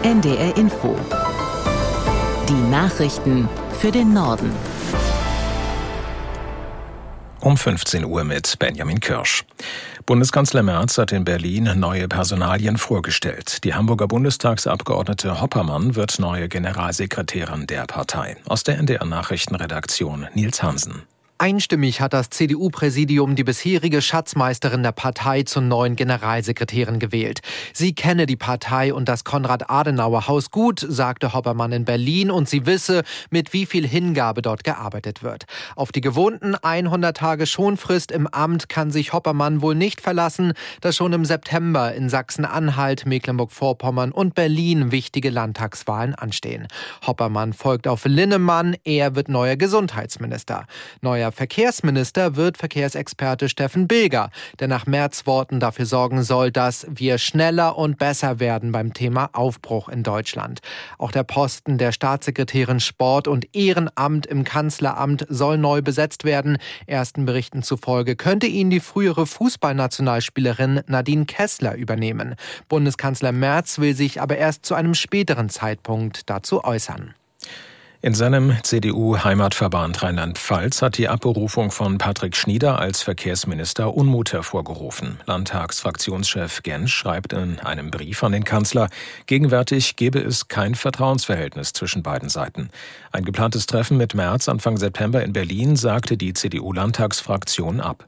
NDR Info. Die Nachrichten für den Norden. Um 15 Uhr mit Benjamin Kirsch. Bundeskanzler Merz hat in Berlin neue Personalien vorgestellt. Die Hamburger Bundestagsabgeordnete Hoppermann wird neue Generalsekretärin der Partei. Aus der NDR-Nachrichtenredaktion Nils Hansen. Einstimmig hat das CDU-Präsidium die bisherige Schatzmeisterin der Partei zur neuen Generalsekretärin gewählt. Sie kenne die Partei und das Konrad-Adenauer-Haus gut, sagte Hoppermann in Berlin, und sie wisse, mit wie viel Hingabe dort gearbeitet wird. Auf die gewohnten 100 Tage Schonfrist im Amt kann sich Hoppermann wohl nicht verlassen, da schon im September in Sachsen-Anhalt, Mecklenburg-Vorpommern und Berlin wichtige Landtagswahlen anstehen. Hoppermann folgt auf Linnemann, er wird neuer Gesundheitsminister. Neuer Verkehrsminister wird Verkehrsexperte Steffen Bilger, der nach Merz' Worten dafür sorgen soll, dass wir schneller und besser werden beim Thema Aufbruch in Deutschland. Auch der Posten der Staatssekretärin Sport und Ehrenamt im Kanzleramt soll neu besetzt werden. Ersten Berichten zufolge könnte ihn die frühere Fußballnationalspielerin Nadine Kessler übernehmen. Bundeskanzler Merz will sich aber erst zu einem späteren Zeitpunkt dazu äußern. In seinem CDU-Heimatverband Rheinland-Pfalz hat die Abberufung von Patrick Schnieder als Verkehrsminister Unmut hervorgerufen. Landtagsfraktionschef Gensch schreibt in einem Brief an den Kanzler, gegenwärtig gebe es kein Vertrauensverhältnis zwischen beiden Seiten. Ein geplantes Treffen mit Merz Anfang September in Berlin sagte die CDU-Landtagsfraktion ab.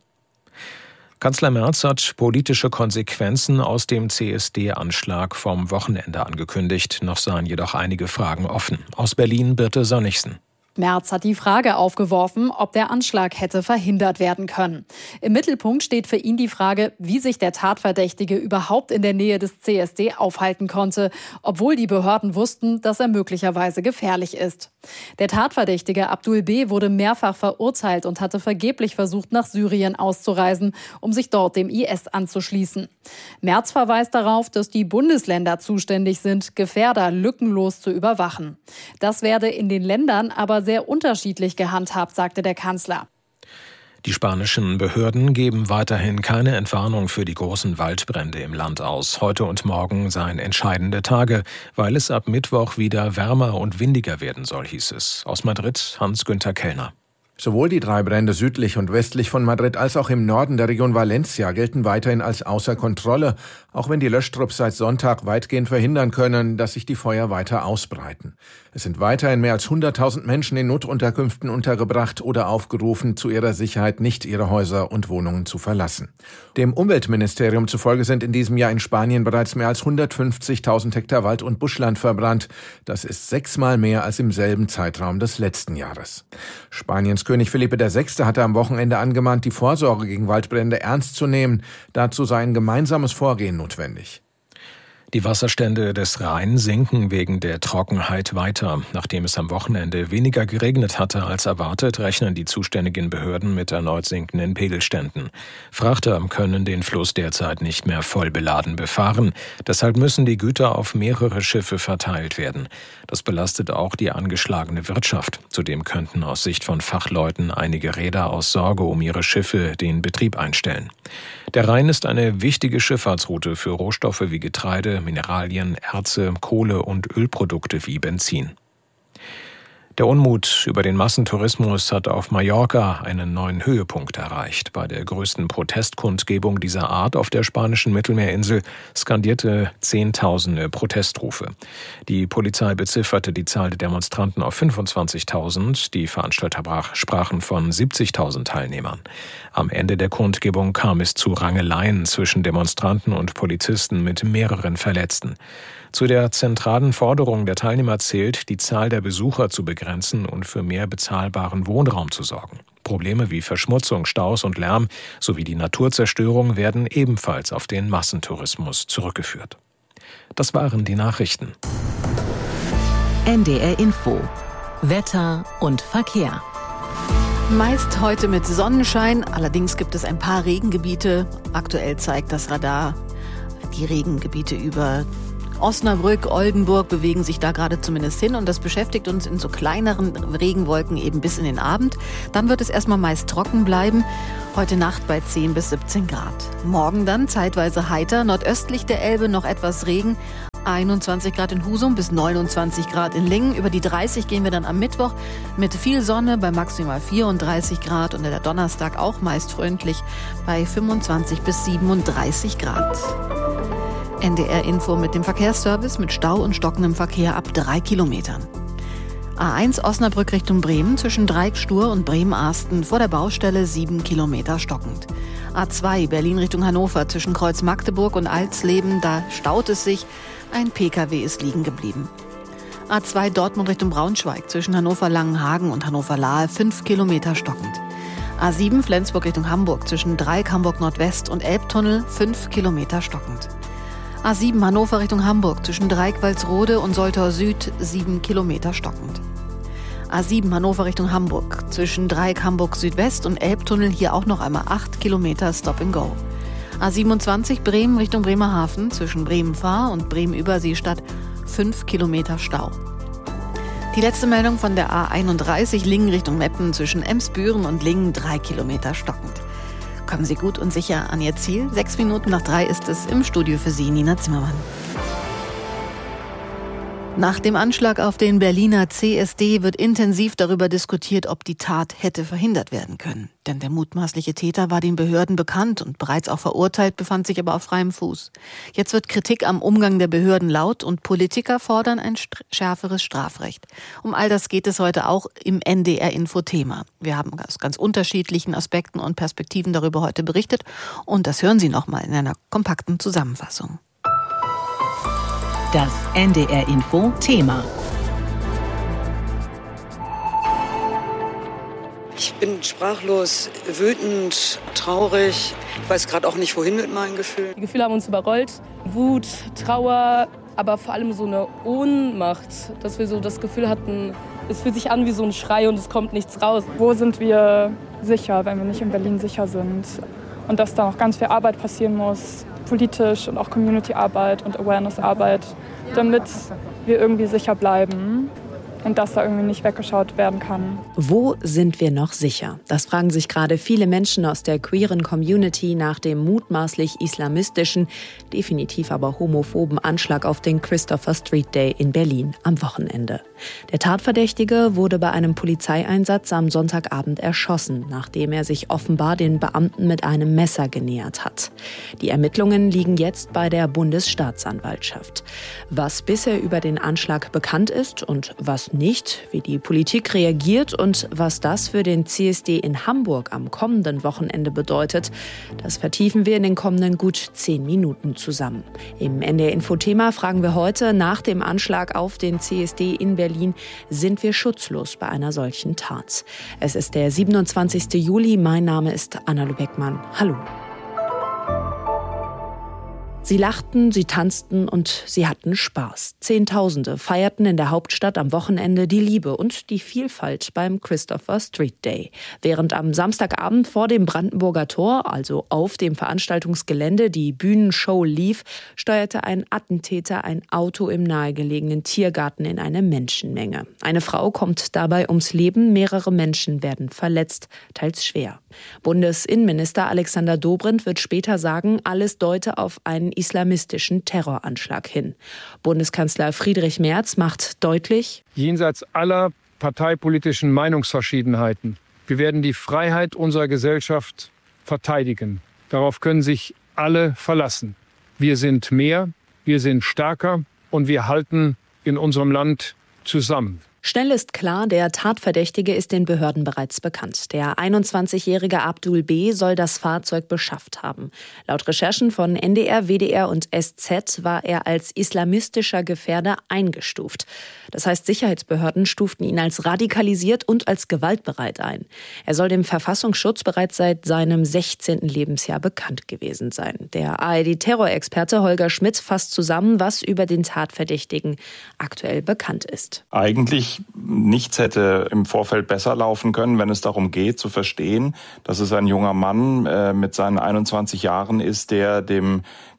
Kanzler Merz hat politische Konsequenzen aus dem CSD-Anschlag vom Wochenende angekündigt. Noch seien jedoch einige Fragen offen. Aus Berlin Birte Sönnigsen. Merz hat die Frage aufgeworfen, ob der Anschlag hätte verhindert werden können. Im Mittelpunkt steht für ihn die Frage, wie sich der Tatverdächtige überhaupt in der Nähe des CSD aufhalten konnte, obwohl die Behörden wussten, dass er möglicherweise gefährlich ist. Der Tatverdächtige Abdul B. wurde mehrfach verurteilt und hatte vergeblich versucht, nach Syrien auszureisen, um sich dort dem IS anzuschließen. Merz verweist darauf, dass die Bundesländer zuständig sind, Gefährder lückenlos zu überwachen. Das werde in den Ländern aber sehr unterschiedlich gehandhabt, sagte der Kanzler. Die spanischen Behörden geben weiterhin keine Entwarnung für die großen Waldbrände im Land aus. Heute und morgen seien entscheidende Tage, weil es ab Mittwoch wieder wärmer und windiger werden soll, hieß es. Aus Madrid Hans-Günther Kellner. Sowohl die 3 Brände südlich und westlich von Madrid als auch im Norden der Region Valencia gelten weiterhin als außer Kontrolle, auch wenn die Löschtrupps seit Sonntag weitgehend verhindern können, dass sich die Feuer weiter ausbreiten. Es sind weiterhin mehr als 100.000 Menschen in Notunterkünften untergebracht oder aufgerufen, zu ihrer Sicherheit nicht ihre Häuser und Wohnungen zu verlassen. Dem Umweltministerium zufolge sind in diesem Jahr in Spanien bereits mehr als 150.000 Hektar Wald- und Buschland verbrannt. Das ist 6-mal mehr als im selben Zeitraum des letzten Jahres. Spaniens König Felipe VI. Hatte am Wochenende angemahnt, die Vorsorge gegen Waldbrände ernst zu nehmen. Dazu sei ein gemeinsames Vorgehen notwendig. Die Wasserstände des Rhein sinken wegen der Trockenheit weiter. Nachdem es am Wochenende weniger geregnet hatte als erwartet, rechnen die zuständigen Behörden mit erneut sinkenden Pegelständen. Frachter können den Fluss derzeit nicht mehr voll beladen befahren. Deshalb müssen die Güter auf mehrere Schiffe verteilt werden. Das belastet auch die angeschlagene Wirtschaft. Zudem könnten aus Sicht von Fachleuten einige Reeder aus Sorge um ihre Schiffe den Betrieb einstellen. Der Rhein ist eine wichtige Schifffahrtsroute für Rohstoffe wie Getreide, Mineralien, Erze, Kohle und Ölprodukte wie Benzin. Der Unmut über den Massentourismus hat auf Mallorca einen neuen Höhepunkt erreicht. Bei der größten Protestkundgebung dieser Art auf der spanischen Mittelmeerinsel skandierte Zehntausende Protestrufe. Die Polizei bezifferte die Zahl der Demonstranten auf 25.000. Die Veranstalter sprachen von 70.000 Teilnehmern. Am Ende der Kundgebung kam es zu Rangeleien zwischen Demonstranten und Polizisten mit mehreren Verletzten. Zu der zentralen Forderung der Teilnehmer zählt, die Zahl der Besucher zu begrenzen und für mehr bezahlbaren Wohnraum zu sorgen. Probleme wie Verschmutzung, Staus und Lärm sowie die Naturzerstörung werden ebenfalls auf den Massentourismus zurückgeführt. Das waren die Nachrichten. NDR Info. Wetter und Verkehr. Meist heute mit Sonnenschein, allerdings gibt es ein paar Regengebiete. Aktuell zeigt das Radar die Regengebiete über Osnabrück, Oldenburg bewegen sich da gerade zumindest hin und das beschäftigt uns in so kleineren Regenwolken eben bis in den Abend. Dann wird es erstmal meist trocken bleiben. Heute Nacht bei 10 bis 17 Grad. Morgen dann zeitweise heiter, nordöstlich der Elbe noch etwas Regen. 21 Grad in Husum bis 29 Grad in Lingen. Über die 30 gehen wir dann am Mittwoch mit viel Sonne bei maximal 34 Grad und der Donnerstag auch meist freundlich bei 25 bis 37 Grad. NDR-Info mit dem Verkehrsservice mit Stau und stockendem Verkehr ab 3 Kilometern. A1 Osnabrück Richtung Bremen zwischen Dreieck-Stur und Bremen-Arsten vor der Baustelle 7 Kilometer stockend. A2 Berlin Richtung Hannover zwischen Kreuz Magdeburg und Alsleben, da staut es sich. Ein Pkw ist liegen geblieben. A2 Dortmund Richtung Braunschweig zwischen Hannover-Langenhagen und Hannover-Lahe 5 Kilometer stockend. A7 Flensburg Richtung Hamburg zwischen Dreieck Hamburg Nordwest und Elbtunnel 5 Kilometer stockend. A7 Hannover Richtung Hamburg zwischen Dreieck Walsrode und Soltau Süd 7 Kilometer stockend. A7 Hannover Richtung Hamburg zwischen Dreieck Hamburg Südwest und Elbtunnel hier auch noch einmal 8 Kilometer Stop and Go. A27 Bremen Richtung Bremerhaven zwischen Bremen-Fahr und Bremen-Überseestadt 5 Kilometer Stau. Die letzte Meldung von der A31 Lingen Richtung Meppen zwischen Emsbüren und Lingen 3 Kilometer stockend. Kommen Sie gut und sicher an Ihr Ziel. 6 Minuten nach 3 ist es im Studio für Sie, Nina Zimmermann. Nach dem Anschlag auf den Berliner CSD wird intensiv darüber diskutiert, ob die Tat hätte verhindert werden können. Denn der mutmaßliche Täter war den Behörden bekannt und bereits auch verurteilt, befand sich aber auf freiem Fuß. Jetzt wird Kritik am Umgang der Behörden laut und Politiker fordern ein schärferes Strafrecht. Um all das geht es heute auch im NDR-Info-Thema. Wir haben aus ganz unterschiedlichen Aspekten und Perspektiven darüber heute berichtet und das hören Sie nochmal in einer kompakten Zusammenfassung. Das NDR-Info-Thema. Ich bin sprachlos, wütend, traurig. Ich weiß gerade auch nicht, wohin mit meinen Gefühlen. Die Gefühle haben uns überrollt. Wut, Trauer, aber vor allem so eine Ohnmacht, dass wir so das Gefühl hatten, es fühlt sich an wie so ein Schrei und es kommt nichts raus. Wo sind wir sicher, wenn wir nicht in Berlin sicher sind? Und dass da noch ganz viel Arbeit passieren muss, politisch und auch Community-Arbeit und Awareness-Arbeit, damit wir irgendwie sicher bleiben und dass da irgendwie nicht weggeschaut werden kann. Wo sind wir noch sicher? Das fragen sich gerade viele Menschen aus der queeren Community nach dem mutmaßlich islamistischen, definitiv aber homophoben Anschlag auf den Christopher Street Day in Berlin am Wochenende. Der Tatverdächtige wurde bei einem Polizeieinsatz am Sonntagabend erschossen, nachdem er sich offenbar den Beamten mit einem Messer genähert hat. Die Ermittlungen liegen jetzt bei der Bundesstaatsanwaltschaft. Was bisher über den Anschlag bekannt ist und was nicht, wie die Politik reagiert und was das für den CSD in Hamburg am kommenden Wochenende bedeutet, das vertiefen wir in den kommenden gut 10 Minuten zusammen. Im NDR-Info-Thema fragen wir heute nach dem Anschlag auf den CSD in Berlin, sind wir schutzlos bei einer solchen Tat? Es ist der 27. Juli, mein Name ist Anna Lübeckmann. Hallo. Sie lachten, sie tanzten und sie hatten Spaß. Zehntausende feierten in der Hauptstadt am Wochenende die Liebe und die Vielfalt beim Christopher Street Day. Während am Samstagabend vor dem Brandenburger Tor, also auf dem Veranstaltungsgelände, die Bühnenshow lief, steuerte ein Attentäter ein Auto im nahegelegenen Tiergarten in eine Menschenmenge. Eine Frau kommt dabei ums Leben, mehrere Menschen werden verletzt, teils schwer. Bundesinnenminister Alexander Dobrindt wird später sagen, alles deute auf einen islamistischen Terroranschlag hin. Bundeskanzler Friedrich Merz macht deutlich: Jenseits aller parteipolitischen Meinungsverschiedenheiten, wir werden die Freiheit unserer Gesellschaft verteidigen. Darauf können sich alle verlassen. Wir sind mehr, wir sind stärker und wir halten in unserem Land zusammen. Schnell ist klar, der Tatverdächtige ist den Behörden bereits bekannt. Der 21-jährige Abdul B. soll das Fahrzeug beschafft haben. Laut Recherchen von NDR, WDR und SZ war er als islamistischer Gefährder eingestuft. Das heißt, Sicherheitsbehörden stuften ihn als radikalisiert und als gewaltbereit ein. Er soll dem Verfassungsschutz bereits seit seinem 16. Lebensjahr bekannt gewesen sein. Der ARD-Terrorexperte Holger Schmidt fasst zusammen, was über den Tatverdächtigen aktuell bekannt ist. Eigentlich nichts hätte im Vorfeld besser laufen können, wenn es darum geht, zu verstehen, dass es ein junger Mann mit seinen 21 Jahren ist, der dem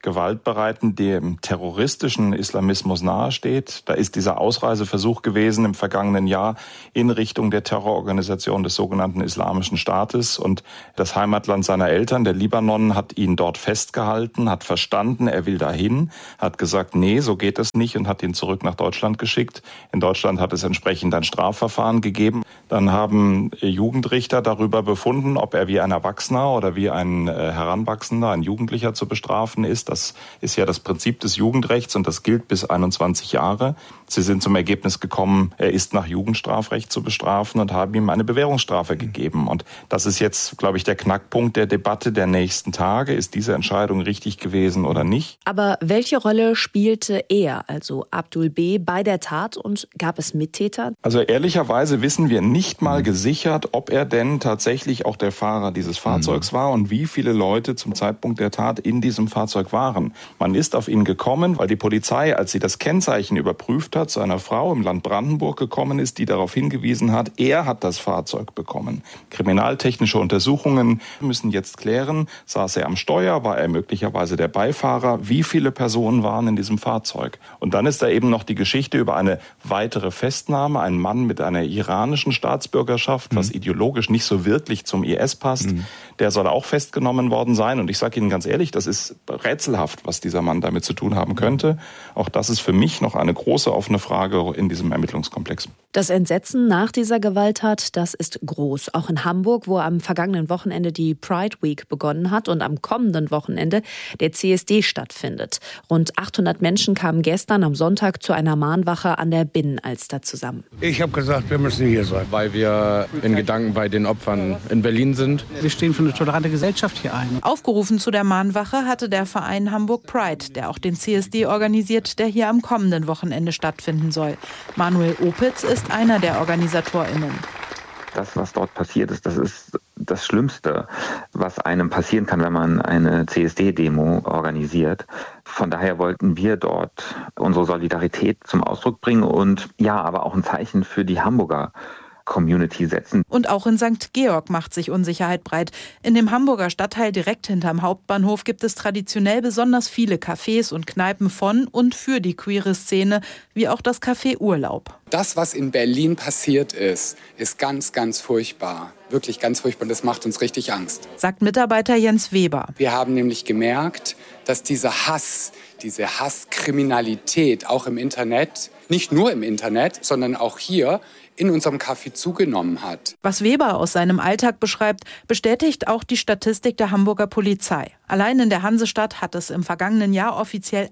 gewaltbereiten, dem terroristischen Islamismus nahesteht. Da ist dieser Ausreiseversuch gewesen im vergangenen Jahr in Richtung der Terrororganisation des sogenannten Islamischen Staates. Und das Heimatland seiner Eltern, der Libanon, hat ihn dort festgehalten, hat verstanden, er will dahin, hat gesagt, nee, so geht es nicht und hat ihn zurück nach Deutschland geschickt. In Deutschland hat es entsprechend ein Strafverfahren gegeben. Dann haben Jugendrichter darüber befunden, ob er wie ein Erwachsener oder wie ein Heranwachsender, ein Jugendlicher zu bestrafen ist. Das ist ja das Prinzip des Jugendrechts und das gilt bis 21 Jahre. Sie sind zum Ergebnis gekommen, er ist nach Jugendstrafrecht zu bestrafen und haben ihm eine Bewährungsstrafe gegeben. Und das ist jetzt, glaube ich, der Knackpunkt der Debatte der nächsten Tage. Ist diese Entscheidung richtig gewesen oder nicht? Aber welche Rolle spielte er, also Abdul B., bei der Tat und gab es Mittäter? Also ehrlicherweise wissen wir nicht mal gesichert, ob er denn tatsächlich auch der Fahrer dieses Fahrzeugs war und wie viele Leute zum Zeitpunkt der Tat in diesem Fahrzeug waren. Man ist auf ihn gekommen, weil die Polizei, als sie das Kennzeichen überprüft hat, zu einer Frau im Land Brandenburg gekommen ist, die darauf hingewiesen hat, er hat das Fahrzeug bekommen. Kriminaltechnische Untersuchungen müssen jetzt klären, saß er am Steuer, war er möglicherweise der Beifahrer, wie viele Personen waren in diesem Fahrzeug. Und dann ist da eben noch die Geschichte über eine weitere Festnahme, ein Mann mit einer iranischen Staatsbürgerschaft, was ideologisch nicht so wirklich zum IS passt. Der soll auch festgenommen worden sein. Und ich sage Ihnen ganz ehrlich, das ist rätselhaft, was dieser Mann damit zu tun haben könnte. Auch das ist für mich noch eine große offene Frage in diesem Ermittlungskomplex. Das Entsetzen nach dieser Gewalttat, das ist groß. Auch in Hamburg, wo am vergangenen Wochenende die Pride Week begonnen hat und am kommenden Wochenende der CSD stattfindet. Rund 800 Menschen kamen gestern am Sonntag zu einer Mahnwache an der Binnenalster zusammen. Ich habe gesagt, wir müssen hier sein. Weil wir in Gedanken bei den Opfern in Berlin sind. Wir stehen für eine tolerante Gesellschaft hier ein. Aufgerufen zu der Mahnwache hatte der Verein Hamburg Pride, der auch den CSD organisiert, der hier am kommenden Wochenende stattfinden soll. Manuel Opitz ist einer der OrganisatorInnen. Das, was dort passiert ist, das ist das Schlimmste, was einem passieren kann, wenn man eine CSD-Demo organisiert. Von daher wollten wir dort unsere Solidarität zum Ausdruck bringen und ja, aber auch ein Zeichen für die Hamburger Community setzen. Und auch in St. Georg macht sich Unsicherheit breit. In dem Hamburger Stadtteil direkt hinterm Hauptbahnhof gibt es traditionell besonders viele Cafés und Kneipen von und für die queere Szene, wie auch das Café Urlaub. Das, was in Berlin passiert ist ganz, ganz furchtbar. Wirklich ganz furchtbar. Und das macht uns richtig Angst. Sagt Mitarbeiter Jens Weber. Wir haben nämlich gemerkt, dass dieser Hass, diese Hasskriminalität auch im Internet, nicht nur im Internet, sondern auch hier in unserem Café zugenommen hat. Was Weber aus seinem Alltag beschreibt, bestätigt auch die Statistik der Hamburger Polizei. Allein in der Hansestadt hat es im vergangenen Jahr offiziell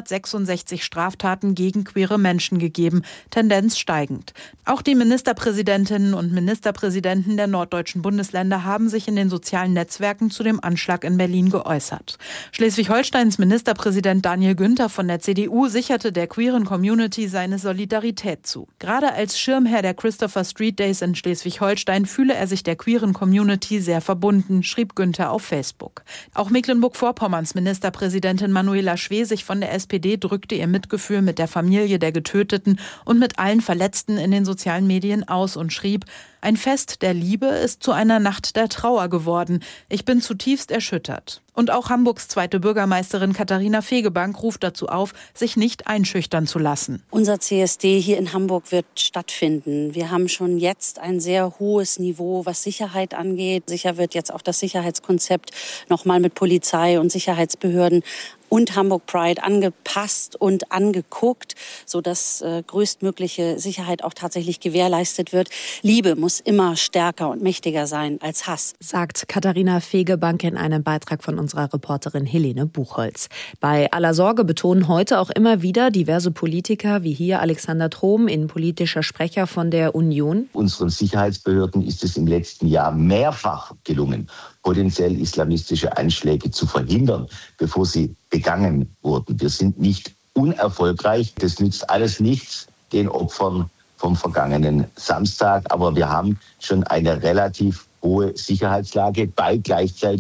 166 Straftaten gegen queere Menschen gegeben, Tendenz steigend. Auch die Ministerpräsidentinnen und Ministerpräsidenten der norddeutschen Bundesländer haben sich in den sozialen Netzwerken zu dem Anschlag in Berlin geäußert. Schleswig-Holsteins Ministerpräsident Daniel Günther von der CDU sicherte der queeren Community seine Solidarität zu. Gerade als Schirmherr der Christopher Street Days in Schleswig-Holstein fühle er sich der queeren Community sehr verbunden, schrieb Günther auf Facebook. Auch Mecklenburg-Vorpommerns Ministerpräsidentin Manuela Schwesig von der SPD drückte ihr Mitgefühl mit der Familie der Getöteten und mit allen Verletzten in den sozialen Medien aus und schrieb: Ein Fest der Liebe ist zu einer Nacht der Trauer geworden. Ich bin zutiefst erschüttert. Und auch Hamburgs zweite Bürgermeisterin Katharina Fegebank ruft dazu auf, sich nicht einschüchtern zu lassen. Unser CSD hier in Hamburg wird stattfinden. Wir haben schon jetzt ein sehr hohes Niveau, was Sicherheit angeht. Sicher wird jetzt auch das Sicherheitskonzept nochmal mit Polizei und Sicherheitsbehörden und Hamburg Pride angepasst und angeguckt, sodass größtmögliche Sicherheit auch tatsächlich gewährleistet wird. Liebe muss immer stärker und mächtiger sein als Hass, sagt Katharina Fegebank in einem Beitrag von unserer Reporterin Helene Buchholz. Bei aller Sorge betonen heute auch immer wieder diverse Politiker, wie hier Alexander Trom, innenpolitischer Sprecher von der Union. Unseren Sicherheitsbehörden ist es im letzten Jahr mehrfach gelungen, potenziell islamistische Anschläge zu verhindern, bevor sie begangen wurden. Wir sind nicht unerfolgreich. Das nützt alles nichts den Opfern vom vergangenen Samstag. Aber wir haben schon eine relativ hohe Sicherheitslage bei gleichzeitig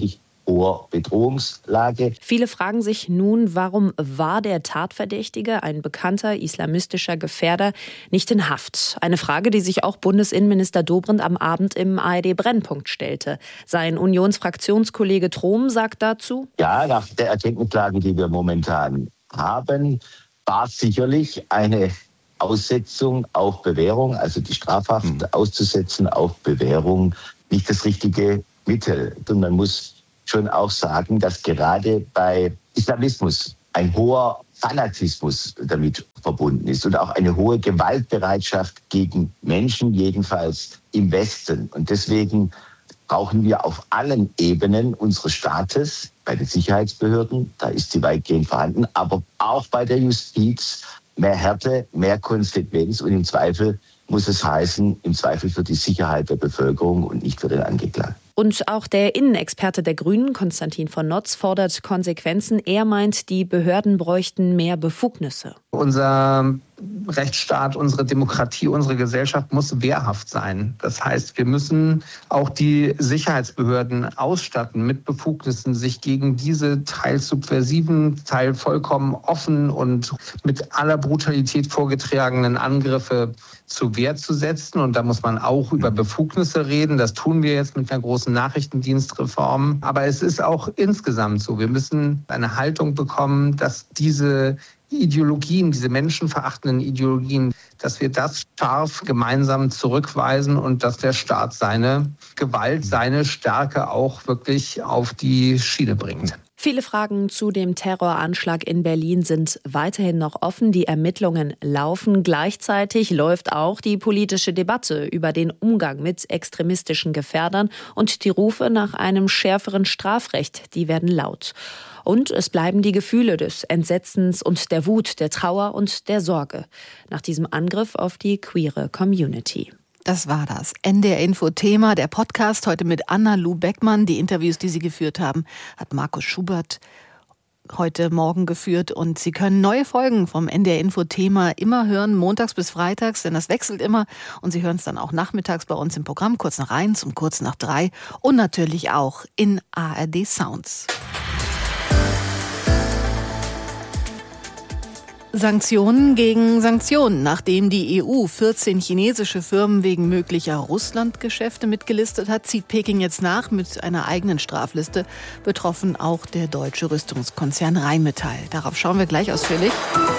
hoher Bedrohungslage. Viele fragen sich nun, warum war der Tatverdächtige, ein bekannter islamistischer Gefährder, nicht in Haft? Eine Frage, die sich auch Bundesinnenminister Dobrindt am Abend im ARD-Brennpunkt stellte. Sein Unionsfraktionskollege Trom sagt dazu: Ja, nach der Erkenntnislage, die wir momentan haben, war sicherlich eine Aussetzung auf Bewährung, also die Strafhaft auszusetzen auf Bewährung, nicht das richtige Mittel. Und man muss schon auch sagen, dass gerade bei Islamismus ein hoher Fanatismus damit verbunden ist und auch eine hohe Gewaltbereitschaft gegen Menschen, jedenfalls im Westen. Und deswegen brauchen wir auf allen Ebenen unseres Staates, bei den Sicherheitsbehörden, da ist sie weitgehend vorhanden, aber auch bei der Justiz mehr Härte, mehr Konsequenz und im Zweifel muss es heißen, im Zweifel für die Sicherheit der Bevölkerung und nicht für den Angeklagten. Und auch der Innenexperte der Grünen, Konstantin von Notz, fordert Konsequenzen. Er meint, die Behörden bräuchten mehr Befugnisse. Unser Rechtsstaat, unsere Demokratie, unsere Gesellschaft muss wehrhaft sein. Das heißt, wir müssen auch die Sicherheitsbehörden ausstatten mit Befugnissen, sich gegen diese teils subversiven, teils vollkommen offen und mit aller Brutalität vorgetragenen Angriffe zur Wehr zu setzen. Und da muss man auch über Befugnisse reden. Das tun wir jetzt mit einer großen Nachrichtendienstreform. Aber es ist auch insgesamt so. Wir müssen eine Haltung bekommen, dass diese Ideologien, diese menschenverachtenden Ideologien, dass wir das scharf gemeinsam zurückweisen und dass der Staat seine Gewalt, seine Stärke auch wirklich auf die Schiene bringt. Viele Fragen zu dem Terroranschlag in Berlin sind weiterhin noch offen. Die Ermittlungen laufen. Gleichzeitig läuft auch die politische Debatte über den Umgang mit extremistischen Gefährdern und die Rufe nach einem schärferen Strafrecht, die werden laut. Und es bleiben die Gefühle des Entsetzens und der Wut, der Trauer und der Sorge nach diesem Angriff auf die queere Community. Das war das NDR-Info-Thema, der Podcast heute mit Anna-Lu Beckmann. Die Interviews, die sie geführt haben, hat Markus Schubert heute Morgen geführt. Und Sie können neue Folgen vom NDR-Info-Thema immer hören, montags bis freitags, denn das wechselt immer. Und Sie hören es dann auch nachmittags bei uns im Programm, kurz nach 1 und kurz nach 3 und natürlich auch in ARD Sounds. Sanktionen gegen Sanktionen. Nachdem die EU 14 chinesische Firmen wegen möglicher Russlandgeschäfte mitgelistet hat, zieht Peking jetzt nach mit einer eigenen Strafliste. Betroffen auch der deutsche Rüstungskonzern Rheinmetall. Darauf schauen wir gleich ausführlich.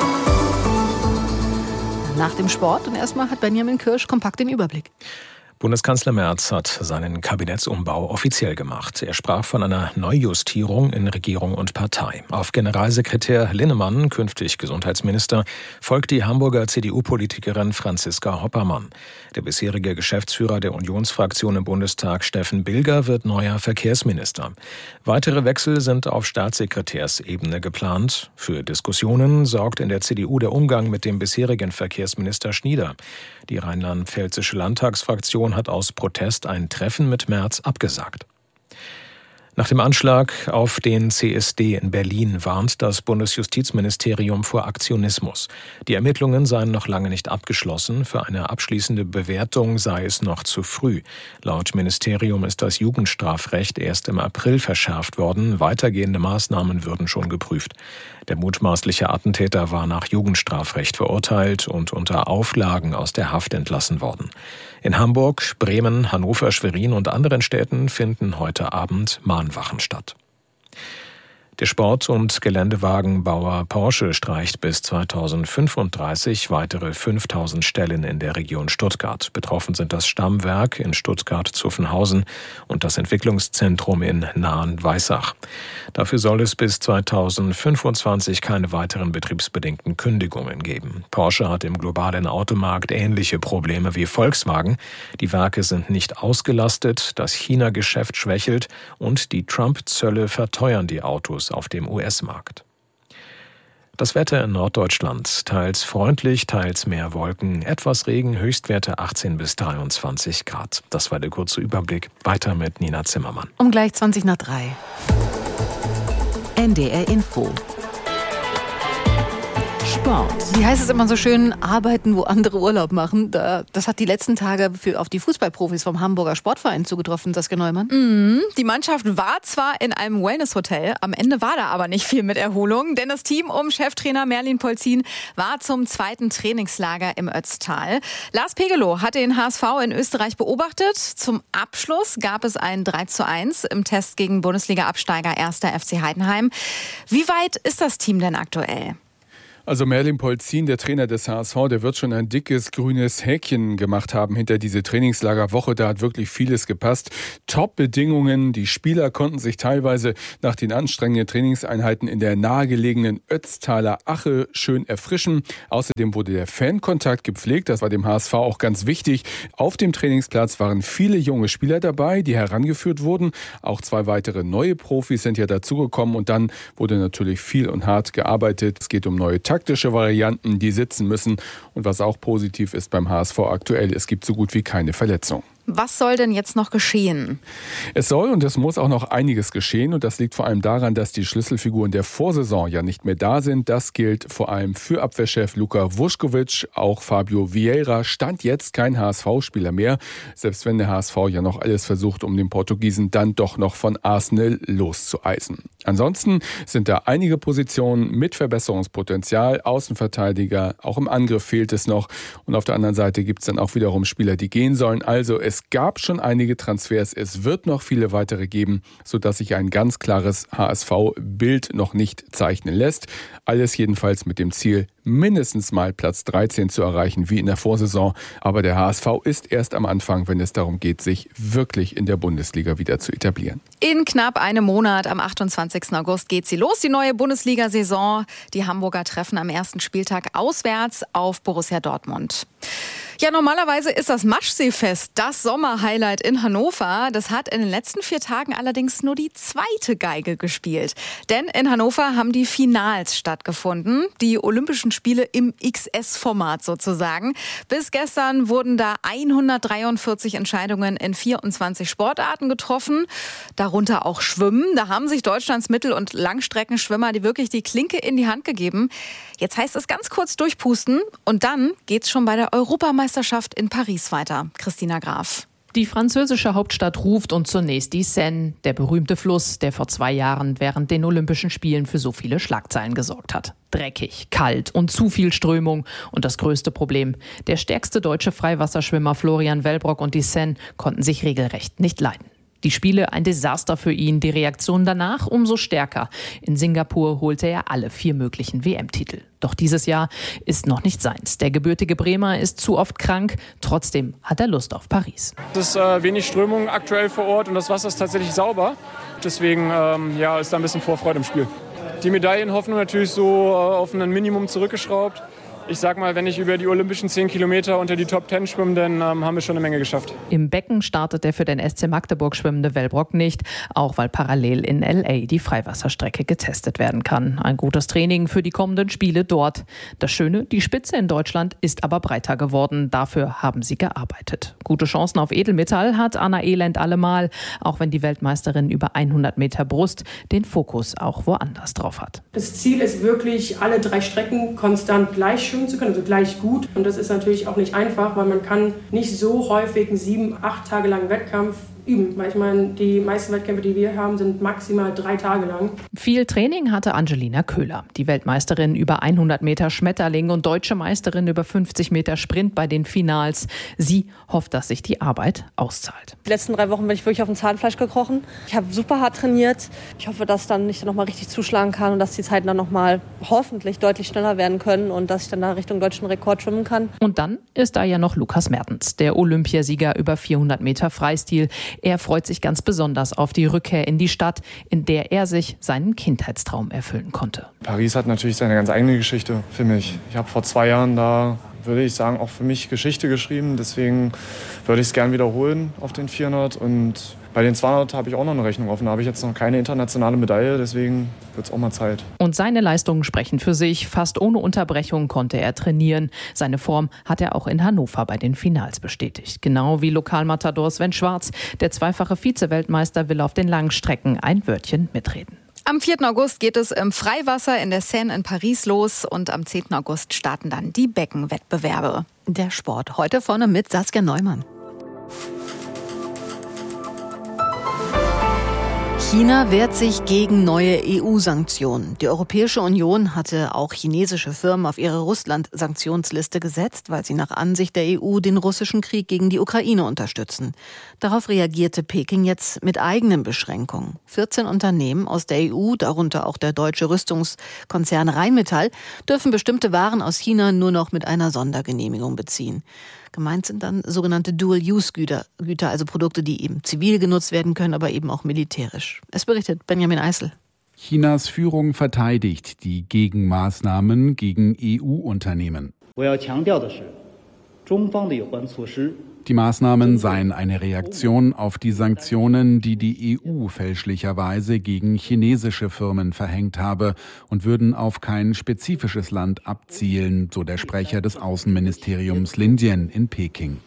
Nach dem Sport. Und erstmal hat Benjamin Kirsch kompakt den Überblick. Bundeskanzler Merz hat seinen Kabinettsumbau offiziell gemacht. Er sprach von einer Neujustierung in Regierung und Partei. Auf Generalsekretär Linnemann, künftig Gesundheitsminister, folgt die Hamburger CDU-Politikerin Franziska Hoppermann. Der bisherige Geschäftsführer der Unionsfraktion im Bundestag, Steffen Bilger, wird neuer Verkehrsminister. Weitere Wechsel sind auf Staatssekretärsebene geplant. Für Diskussionen sorgt in der CDU der Umgang mit dem bisherigen Verkehrsminister Schnieder. Die rheinland-pfälzische Landtagsfraktion hat aus Protest ein Treffen mit Merz abgesagt. Nach dem Anschlag auf den CSD in Berlin warnt das Bundesjustizministerium vor Aktionismus. Die Ermittlungen seien noch lange nicht abgeschlossen. Für eine abschließende Bewertung sei es noch zu früh. Laut Ministerium ist das Jugendstrafrecht erst im April verschärft worden. Weitergehende Maßnahmen würden schon geprüft. Der mutmaßliche Attentäter war nach Jugendstrafrecht verurteilt und unter Auflagen aus der Haft entlassen worden. In Hamburg, Bremen, Hannover, Schwerin und anderen Städten finden heute Abend Mahnwachen statt. Der Sport- und Geländewagenbauer Porsche streicht bis 2035 weitere 5.000 Stellen in der Region Stuttgart. Betroffen sind das Stammwerk in Stuttgart-Zuffenhausen und das Entwicklungszentrum in Nahen-Weissach. Dafür soll es bis 2025 keine weiteren betriebsbedingten Kündigungen geben. Porsche hat im globalen Automarkt ähnliche Probleme wie Volkswagen. Die Werke sind nicht ausgelastet, das China-Geschäft schwächelt und die Trump-Zölle verteuern die Autos auf dem US-Markt. Das Wetter in Norddeutschland, teils freundlich, teils mehr Wolken, etwas Regen, Höchstwerte 18 bis 23 Grad. Das war der kurze Überblick. Weiter mit Nina Zimmermann. Um gleich 20 nach 3. Sport. Wie heißt es immer so schön, arbeiten, wo andere Urlaub machen? Das hat die letzten Tage auf die Fußballprofis vom Hamburger Sportverein zugetroffen, Saskia Neumann. Die Mannschaft war zwar in einem Wellnesshotel, am Ende war da aber nicht viel mit Erholung, denn das Team um Cheftrainer Merlin Polzin war zum 2. Trainingslager im Ötztal. Lars Pegelow hat den HSV in Österreich beobachtet. Zum Abschluss gab es ein 3:1 im Test gegen Bundesliga-Absteiger 1. FC Heidenheim. Wie weit ist das Team denn aktuell? Also Merlin Polzin, der Trainer des HSV, der wird schon ein dickes grünes Häkchen gemacht haben hinter diese Trainingslagerwoche. Da hat wirklich vieles gepasst. Top-Bedingungen. Die Spieler konnten sich teilweise nach den anstrengenden Trainingseinheiten in der nahegelegenen Ötztaler Ache schön erfrischen. Außerdem wurde der Fankontakt gepflegt. Das war dem HSV auch ganz wichtig. Auf dem Trainingsplatz waren viele junge Spieler dabei, die herangeführt wurden. Auch 2 weitere neue Profis sind ja dazugekommen. Und dann wurde natürlich viel und hart gearbeitet. Es geht um neue taktische Varianten, die sitzen müssen. Und was auch positiv ist beim HSV aktuell, es gibt so gut wie keine Verletzung. Was soll denn jetzt noch geschehen? Es soll und es muss auch noch einiges geschehen. Und das liegt vor allem daran, dass die Schlüsselfiguren der Vorsaison ja nicht mehr da sind. Das gilt vor allem für Abwehrchef Luka Vuskovic. Auch Fabio Vieira stand jetzt kein HSV-Spieler mehr. Selbst wenn der HSV ja noch alles versucht, um den Portugiesen dann doch noch von Arsenal loszueisen. Ansonsten sind da einige Positionen mit Verbesserungspotenzial. Außenverteidiger, auch im Angriff fehlt es noch. Und auf der anderen Seite gibt es dann auch wiederum Spieler, die gehen sollen. Also es gab schon einige Transfers, es wird noch viele weitere geben, sodass sich ein ganz klares HSV-Bild noch nicht zeichnen lässt. Alles jedenfalls mit dem Ziel, mindestens mal Platz 13 zu erreichen, wie in der Vorsaison. Aber der HSV ist erst am Anfang, wenn es darum geht, sich wirklich in der Bundesliga wieder zu etablieren. In knapp einem Monat, am 28. August, geht sie los, die neue Bundesliga-Saison. Die Hamburger treffen am ersten Spieltag auswärts auf Borussia Dortmund. Ja, normalerweise ist das Maschseefest das Sommerhighlight in Hannover. Das hat in den letzten 4 Tagen allerdings nur die 2. Geige gespielt. Denn in Hannover haben die Finals stattgefunden. Die Olympischen Spiele im XS-Format sozusagen. Bis gestern wurden da 143 Entscheidungen in 24 Sportarten getroffen. Darunter auch Schwimmen. Da haben sich Deutschlands Mittel- und Langstreckenschwimmer wirklich die Klinke in die Hand gegeben. Jetzt heißt es ganz kurz durchpusten und dann geht's schon bei der Europameisterschaft in Paris weiter. Christina Graf. Die französische Hauptstadt ruft und zunächst die Seine, der berühmte Fluss, der vor 2 Jahren während den Olympischen Spielen für so viele Schlagzeilen gesorgt hat. Dreckig, kalt und zu viel Strömung. Und das größte Problem: der stärkste deutsche Freiwasserschwimmer Florian Wellbrock und die Seine konnten sich regelrecht nicht leiden. Die Spiele ein Desaster für ihn, die Reaktion danach umso stärker. In Singapur holte er alle 4 möglichen WM-Titel. Doch dieses Jahr ist noch nicht seins. Der gebürtige Bremer ist zu oft krank, trotzdem hat er Lust auf Paris. Es ist wenig Strömung aktuell vor Ort und das Wasser ist tatsächlich sauber. Deswegen ist da ein bisschen Vorfreude im Spiel. Die Medaillenhoffnung natürlich so auf ein Minimum zurückgeschraubt. Ich sag mal, wenn ich über die olympischen 10 Kilometer unter die Top 10 schwimme, dann haben wir schon eine Menge geschafft. Im Becken startet der für den SC Magdeburg schwimmende Wellbrock nicht, auch weil parallel in LA die Freiwasserstrecke getestet werden kann. Ein gutes Training für die kommenden Spiele dort. Das Schöne, die Spitze in Deutschland ist aber breiter geworden. Dafür haben sie gearbeitet. Gute Chancen auf Edelmetall hat Anna Elend allemal, auch wenn die Weltmeisterin über 100 Meter Brust den Fokus auch woanders drauf hat. Das Ziel ist wirklich, alle 3 Strecken konstant gleich schwimmen zu können, also gleich gut. Und das ist natürlich auch nicht einfach, weil man kann nicht so häufig einen 7-8 Tage langen Wettkampf üben. Weil ich meine, die meisten Wettkämpfe, die wir haben, sind maximal 3 Tage lang. Viel Training hatte Angelina Köhler, die Weltmeisterin über 100 Meter Schmetterling und deutsche Meisterin über 50 Meter Sprint bei den Finals. Sie hofft, dass sich die Arbeit auszahlt. Die letzten 3 Wochen bin ich wirklich auf dem Zahnfleisch gekrochen. Ich habe super hart trainiert. Ich hoffe, dass dann ich noch mal richtig zuschlagen kann und dass die Zeiten dann noch mal hoffentlich deutlich schneller werden können und dass ich dann da Richtung deutschen Rekord schwimmen kann. Und dann ist da ja noch Lukas Mertens, der Olympiasieger über 400 Meter Freistil. Er freut sich ganz besonders auf die Rückkehr in die Stadt, in der er sich seinen Kindheitstraum erfüllen konnte. Paris hat natürlich seine ganz eigene Geschichte für mich. Ich habe vor 2 Jahren da, würde ich sagen, auch für mich Geschichte geschrieben. Deswegen würde ich es gern wiederholen auf den 400. Und bei den 200 habe ich auch noch eine Rechnung offen. Da habe ich jetzt noch keine internationale Medaille, deswegen wird es auch mal Zeit. Und seine Leistungen sprechen für sich. Fast ohne Unterbrechung konnte er trainieren. Seine Form hat er auch in Hannover bei den Finals bestätigt. Genau wie Lokalmatador Sven Schwarz. Der zweifache Vize-Weltmeister will auf den Langstrecken ein Wörtchen mitreden. Am 4. August geht es im Freiwasser in der Seine in Paris los und am 10. August starten dann die Beckenwettbewerbe. Der Sport heute vorne mit Saskia Neumann. China wehrt sich gegen neue EU-Sanktionen. Die Europäische Union hatte auch chinesische Firmen auf ihre Russland-Sanktionsliste gesetzt, weil sie nach Ansicht der EU den russischen Krieg gegen die Ukraine unterstützen. Darauf reagierte Peking jetzt mit eigenen Beschränkungen. 14 Unternehmen aus der EU, darunter auch der deutsche Rüstungskonzern Rheinmetall, dürfen bestimmte Waren aus China nur noch mit einer Sondergenehmigung beziehen. Gemeint sind dann sogenannte Dual-Use-Güter, also Produkte, die eben zivil genutzt werden können, aber eben auch militärisch. Es berichtet Benjamin Eisel. Chinas Führung verteidigt die Gegenmaßnahmen gegen EU-Unternehmen. Die Maßnahmen seien eine Reaktion auf die Sanktionen, die die EU fälschlicherweise gegen chinesische Firmen verhängt habe und würden auf kein spezifisches Land abzielen, so der Sprecher des Außenministeriums Lin Jian in Peking.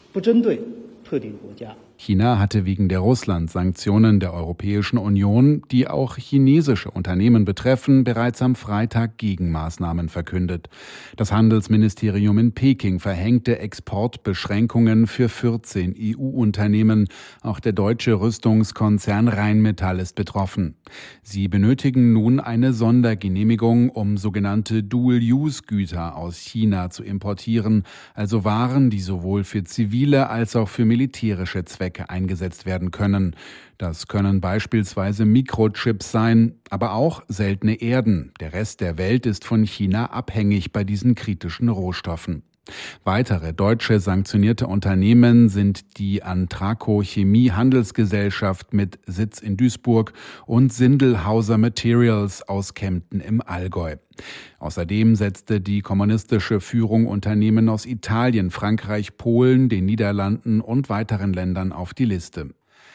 China hatte wegen der Russland-Sanktionen der Europäischen Union, die auch chinesische Unternehmen betreffen, bereits am Freitag Gegenmaßnahmen verkündet. Das Handelsministerium in Peking verhängte Exportbeschränkungen für 14 EU-Unternehmen. Auch der deutsche Rüstungskonzern Rheinmetall ist betroffen. Sie benötigen nun eine Sondergenehmigung, um sogenannte Dual-Use-Güter aus China zu importieren, also Waren, die sowohl für zivile als auch für militärische Zwecke eingesetzt werden können. Das können beispielsweise Mikrochips sein, aber auch seltene Erden. Der Rest der Welt ist von China abhängig bei diesen kritischen Rohstoffen. Weitere deutsche sanktionierte Unternehmen sind die Antraco Chemie Handelsgesellschaft mit Sitz in Duisburg und Sindelhauser Materials aus Kempten im Allgäu. Außerdem setzte die kommunistische Führung Unternehmen aus Italien, Frankreich, Polen, den Niederlanden und weiteren Ländern auf die Liste.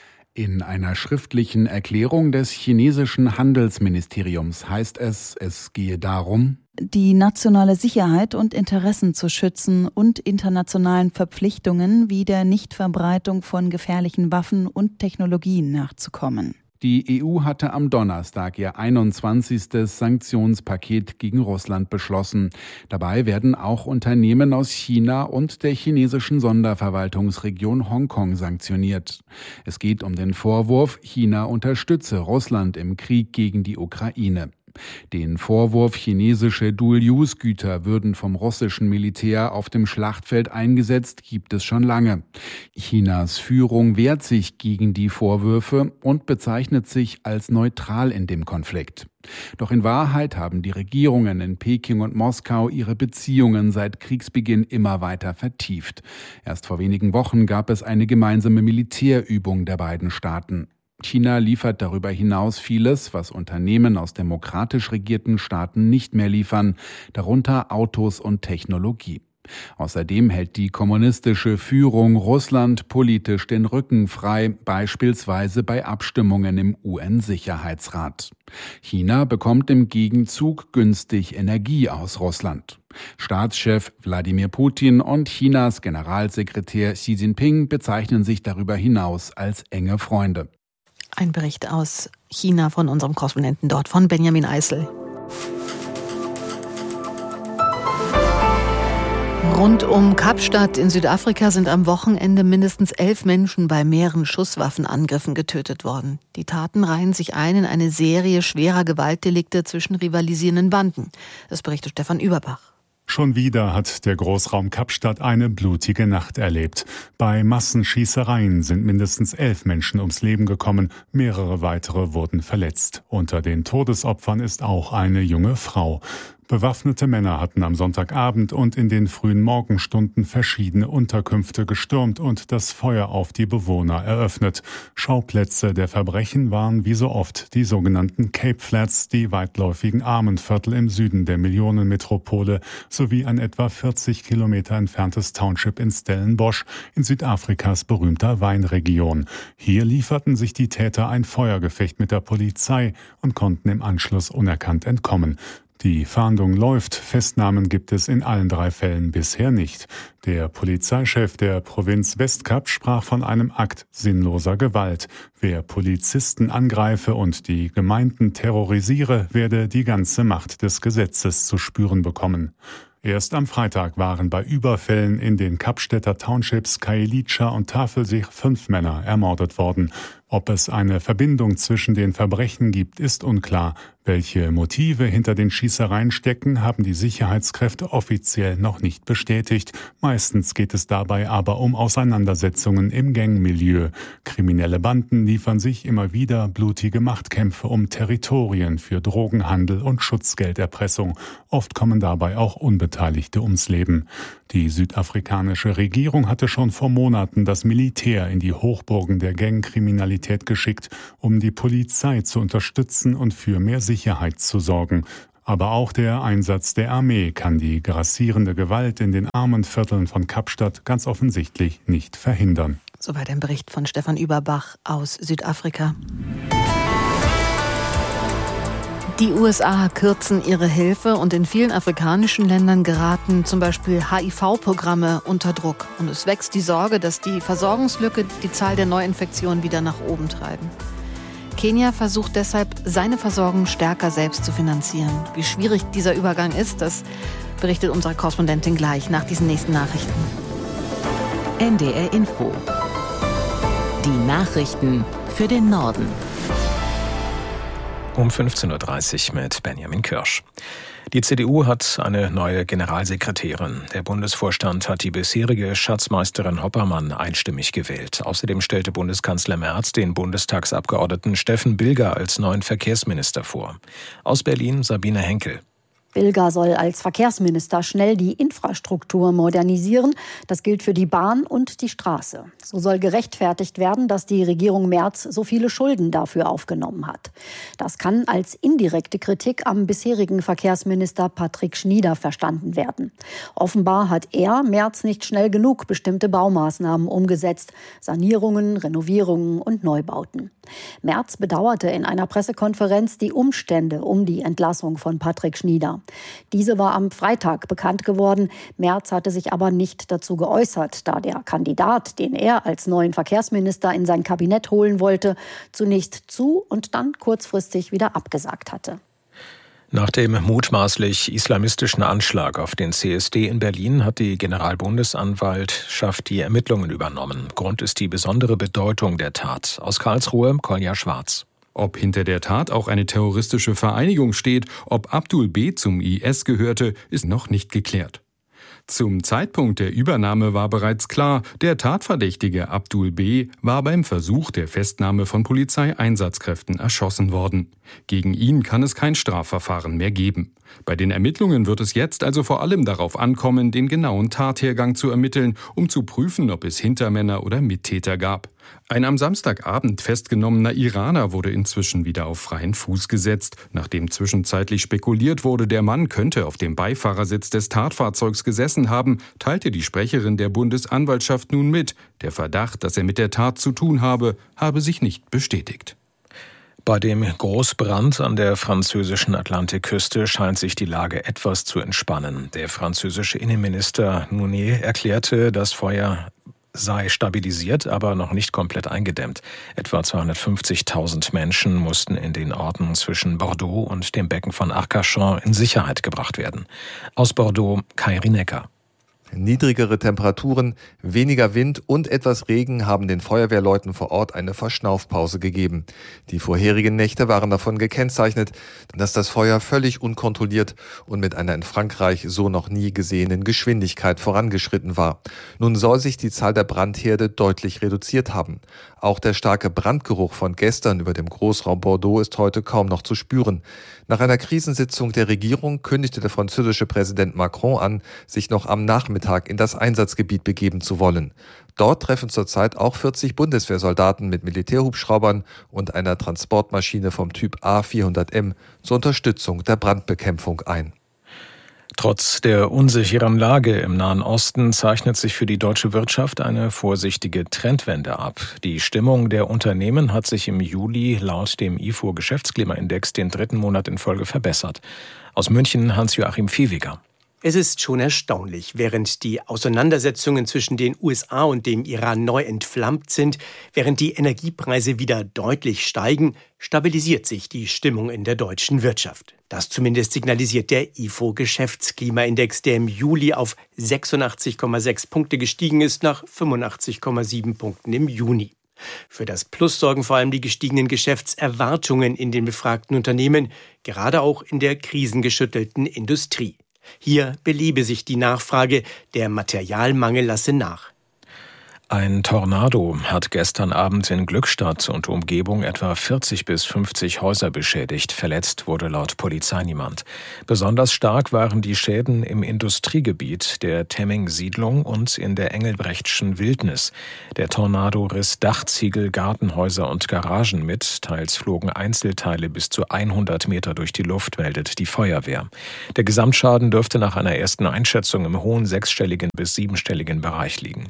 In einer schriftlichen Erklärung des chinesischen Handelsministeriums heißt es gehe darum, die nationale Sicherheit und Interessen zu schützen und internationalen Verpflichtungen wie der Nichtverbreitung von gefährlichen Waffen und Technologien nachzukommen. Die EU hatte am Donnerstag ihr 21. Sanktionspaket gegen Russland beschlossen. Dabei werden auch Unternehmen aus China und der chinesischen Sonderverwaltungsregion Hongkong sanktioniert. Es geht um den Vorwurf, China unterstütze Russland im Krieg gegen die Ukraine. Den Vorwurf, chinesische Dual-Use-Güter würden vom russischen Militär auf dem Schlachtfeld eingesetzt, gibt es schon lange. Chinas Führung wehrt sich gegen die Vorwürfe und bezeichnet sich als neutral in dem Konflikt. Doch in Wahrheit haben die Regierungen in Peking und Moskau ihre Beziehungen seit Kriegsbeginn immer weiter vertieft. Erst vor wenigen Wochen gab es eine gemeinsame Militärübung der beiden Staaten. China liefert darüber hinaus vieles, was Unternehmen aus demokratisch regierten Staaten nicht mehr liefern, darunter Autos und Technologie. Außerdem hält die kommunistische Führung Russland politisch den Rücken frei, beispielsweise bei Abstimmungen im UN-Sicherheitsrat. China bekommt im Gegenzug günstig Energie aus Russland. Staatschef Wladimir Putin und Chinas Generalsekretär Xi Jinping bezeichnen sich darüber hinaus als enge Freunde. Ein Bericht aus China von unserem Korrespondenten dort, von Benjamin Eisel. Rund um Kapstadt in Südafrika sind am Wochenende mindestens 11 Menschen bei mehreren Schusswaffenangriffen getötet worden. Die Taten reihen sich ein in eine Serie schwerer Gewaltdelikte zwischen rivalisierenden Banden. Das berichtet Stefan Überbach. Schon wieder hat der Großraum Kapstadt eine blutige Nacht erlebt. Bei Massenschießereien sind mindestens 11 Menschen ums Leben gekommen, mehrere weitere wurden verletzt. Unter den Todesopfern ist auch eine junge Frau. Bewaffnete Männer hatten am Sonntagabend und in den frühen Morgenstunden verschiedene Unterkünfte gestürmt und das Feuer auf die Bewohner eröffnet. Schauplätze der Verbrechen waren wie so oft die sogenannten Cape Flats, die weitläufigen Armenviertel im Süden der Millionenmetropole, sowie ein etwa 40 Kilometer entferntes Township in Stellenbosch in Südafrikas berühmter Weinregion. Hier lieferten sich die Täter ein Feuergefecht mit der Polizei und konnten im Anschluss unerkannt entkommen. Die Fahndung läuft, Festnahmen gibt es in allen 3 Fällen bisher nicht. Der Polizeichef der Provinz Westkap sprach von einem Akt sinnloser Gewalt. Wer Polizisten angreife und die Gemeinden terrorisiere, werde die ganze Macht des Gesetzes zu spüren bekommen. Erst am Freitag waren bei Überfällen in den Kapstädter Townships Khayelitscha und Tafelsig 5 Männer ermordet worden. Ob es eine Verbindung zwischen den Verbrechen gibt, ist unklar. Welche Motive hinter den Schießereien stecken, haben die Sicherheitskräfte offiziell noch nicht bestätigt. Meistens geht es dabei aber um Auseinandersetzungen im Gangmilieu. Kriminelle Banden liefern sich immer wieder blutige Machtkämpfe um Territorien für Drogenhandel und Schutzgelderpressung. Oft kommen dabei auch Unbeteiligte ums Leben. Die südafrikanische Regierung hatte schon vor Monaten das Militär in die Hochburgen der Gangkriminalität geschickt, um die Polizei zu unterstützen und für mehr Sicherheit zu sorgen. Aber auch der Einsatz der Armee kann die grassierende Gewalt in den armen Vierteln von Kapstadt ganz offensichtlich nicht verhindern. Soweit ein Bericht von Stefan Überbach aus Südafrika. Die USA kürzen ihre Hilfe und in vielen afrikanischen Ländern geraten zum Beispiel HIV-Programme unter Druck. Und es wächst die Sorge, dass die Versorgungslücke die Zahl der Neuinfektionen wieder nach oben treiben. Kenia versucht deshalb, seine Versorgung stärker selbst zu finanzieren. Wie schwierig dieser Übergang ist, das berichtet unsere Korrespondentin gleich nach diesen nächsten Nachrichten. NDR Info. Die Nachrichten für den Norden. Um 15.30 Uhr mit Benjamin Kirsch. Die CDU hat eine neue Generalsekretärin. Der Bundesvorstand hat die bisherige Schatzmeisterin Hoppermann einstimmig gewählt. Außerdem stellte Bundeskanzler Merz den Bundestagsabgeordneten Steffen Bilger als neuen Verkehrsminister vor. Aus Berlin Sabine Henkel. Bilger soll als Verkehrsminister schnell die Infrastruktur modernisieren. Das gilt für die Bahn und die Straße. So soll gerechtfertigt werden, dass die Regierung Merz so viele Schulden dafür aufgenommen hat. Das kann als indirekte Kritik am bisherigen Verkehrsminister Patrick Schnieder verstanden werden. Offenbar hat er, Merz, nicht schnell genug bestimmte Baumaßnahmen umgesetzt. Sanierungen, Renovierungen und Neubauten. Merz bedauerte in einer Pressekonferenz die Umstände um die Entlassung von Patrick Schnieder. Diese war am Freitag bekannt geworden. Merz hatte sich aber nicht dazu geäußert, da der Kandidat, den er als neuen Verkehrsminister in sein Kabinett holen wollte, zunächst zu und dann kurzfristig wieder abgesagt hatte. Nach dem mutmaßlich islamistischen Anschlag auf den CSD in Berlin hat die Generalbundesanwaltschaft die Ermittlungen übernommen. Grund ist die besondere Bedeutung der Tat. Aus Karlsruhe, Kolja Schwarz. Ob hinter der Tat auch eine terroristische Vereinigung steht, ob Abdul B. zum IS gehörte, ist noch nicht geklärt. Zum Zeitpunkt der Übernahme war bereits klar, der Tatverdächtige Abdul B. war beim Versuch der Festnahme von Polizeieinsatzkräften erschossen worden. Gegen ihn kann es kein Strafverfahren mehr geben. Bei den Ermittlungen wird es jetzt also vor allem darauf ankommen, den genauen Tathergang zu ermitteln, um zu prüfen, ob es Hintermänner oder Mittäter gab. Ein am Samstagabend festgenommener Iraner wurde inzwischen wieder auf freien Fuß gesetzt. Nachdem zwischenzeitlich spekuliert wurde, der Mann könnte auf dem Beifahrersitz des Tatfahrzeugs gesessen haben, teilte die Sprecherin der Bundesanwaltschaft nun mit, der Verdacht, dass er mit der Tat zu tun habe, habe sich nicht bestätigt. Bei dem Großbrand an der französischen Atlantikküste scheint sich die Lage etwas zu entspannen. Der französische Innenminister Nounier erklärte, das Feuer sei stabilisiert, aber noch nicht komplett eingedämmt. Etwa 250.000 Menschen mussten in den Orten zwischen Bordeaux und dem Becken von Arcachon in Sicherheit gebracht werden. Aus Bordeaux, Kai Rinecker. Niedrigere Temperaturen, weniger Wind und etwas Regen haben den Feuerwehrleuten vor Ort eine Verschnaufpause gegeben. Die vorherigen Nächte waren davon gekennzeichnet, dass das Feuer völlig unkontrolliert und mit einer in Frankreich so noch nie gesehenen Geschwindigkeit vorangeschritten war. Nun soll sich die Zahl der Brandherde deutlich reduziert haben. Auch der starke Brandgeruch von gestern über dem Großraum Bordeaux ist heute kaum noch zu spüren. Nach einer Krisensitzung der Regierung kündigte der französische Präsident Macron an, sich noch am Nachmittag in das Einsatzgebiet begeben zu wollen. Dort treffen zurzeit auch 40 Bundeswehrsoldaten mit Militärhubschraubern und einer Transportmaschine vom Typ A400M zur Unterstützung der Brandbekämpfung ein. Trotz der unsicheren Lage im Nahen Osten zeichnet sich für die deutsche Wirtschaft eine vorsichtige Trendwende ab. Die Stimmung der Unternehmen hat sich im Juli laut dem IFO-Geschäftsklimaindex den 3. Monat in Folge verbessert. Aus München Hans-Joachim Viehweger. Es ist schon erstaunlich, während die Auseinandersetzungen zwischen den USA und dem Iran neu entflammt sind, während die Energiepreise wieder deutlich steigen, stabilisiert sich die Stimmung in der deutschen Wirtschaft. Das zumindest signalisiert der IFO-Geschäftsklimaindex, der im Juli auf 86,6 Punkte gestiegen ist, nach 85,7 Punkten im Juni. Für das Plus sorgen vor allem die gestiegenen Geschäftserwartungen in den befragten Unternehmen, gerade auch in der krisengeschüttelten Industrie. Hier belebe sich die Nachfrage, der Materialmangel lasse nach. Ein Tornado hat gestern Abend in Glückstadt und Umgebung etwa 40 bis 50 Häuser beschädigt. Verletzt wurde laut Polizei niemand. Besonders stark waren die Schäden im Industriegebiet der Temming-Siedlung und in der Engelbrechtschen Wildnis. Der Tornado riss Dachziegel, Gartenhäuser und Garagen mit. Teils flogen Einzelteile bis zu 100 Meter durch die Luft, meldet die Feuerwehr. Der Gesamtschaden dürfte nach einer ersten Einschätzung im hohen sechsstelligen bis siebenstelligen Bereich liegen.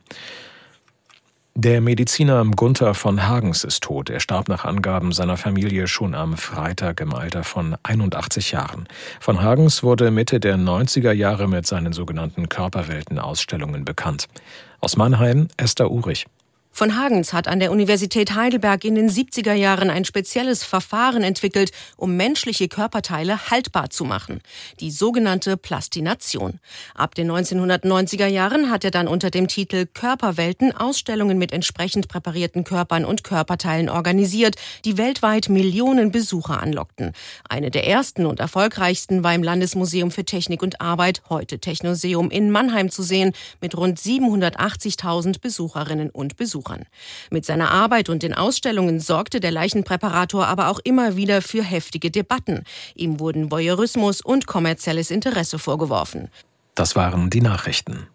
Der Mediziner Gunther von Hagens ist tot. Er starb nach Angaben seiner Familie schon am Freitag im Alter von 81 Jahren. Von Hagens wurde Mitte der 90er Jahre mit seinen sogenannten Körperwelten-Ausstellungen bekannt. Aus Mannheim, Esther Uhrig. Von Hagens hat an der Universität Heidelberg in den 70er Jahren ein spezielles Verfahren entwickelt, um menschliche Körperteile haltbar zu machen. Die sogenannte Plastination. Ab den 1990er Jahren hat er dann unter dem Titel Körperwelten Ausstellungen mit entsprechend präparierten Körpern und Körperteilen organisiert, die weltweit Millionen Besucher anlockten. Eine der ersten und erfolgreichsten war im Landesmuseum für Technik und Arbeit, heute Technoseum in Mannheim zu sehen, mit rund 780.000 Besucherinnen und Besuchern. Mit seiner Arbeit und den Ausstellungen sorgte der Leichenpräparator aber auch immer wieder für heftige Debatten. Ihm wurden Voyeurismus und kommerzielles Interesse vorgeworfen. Das waren die Nachrichten.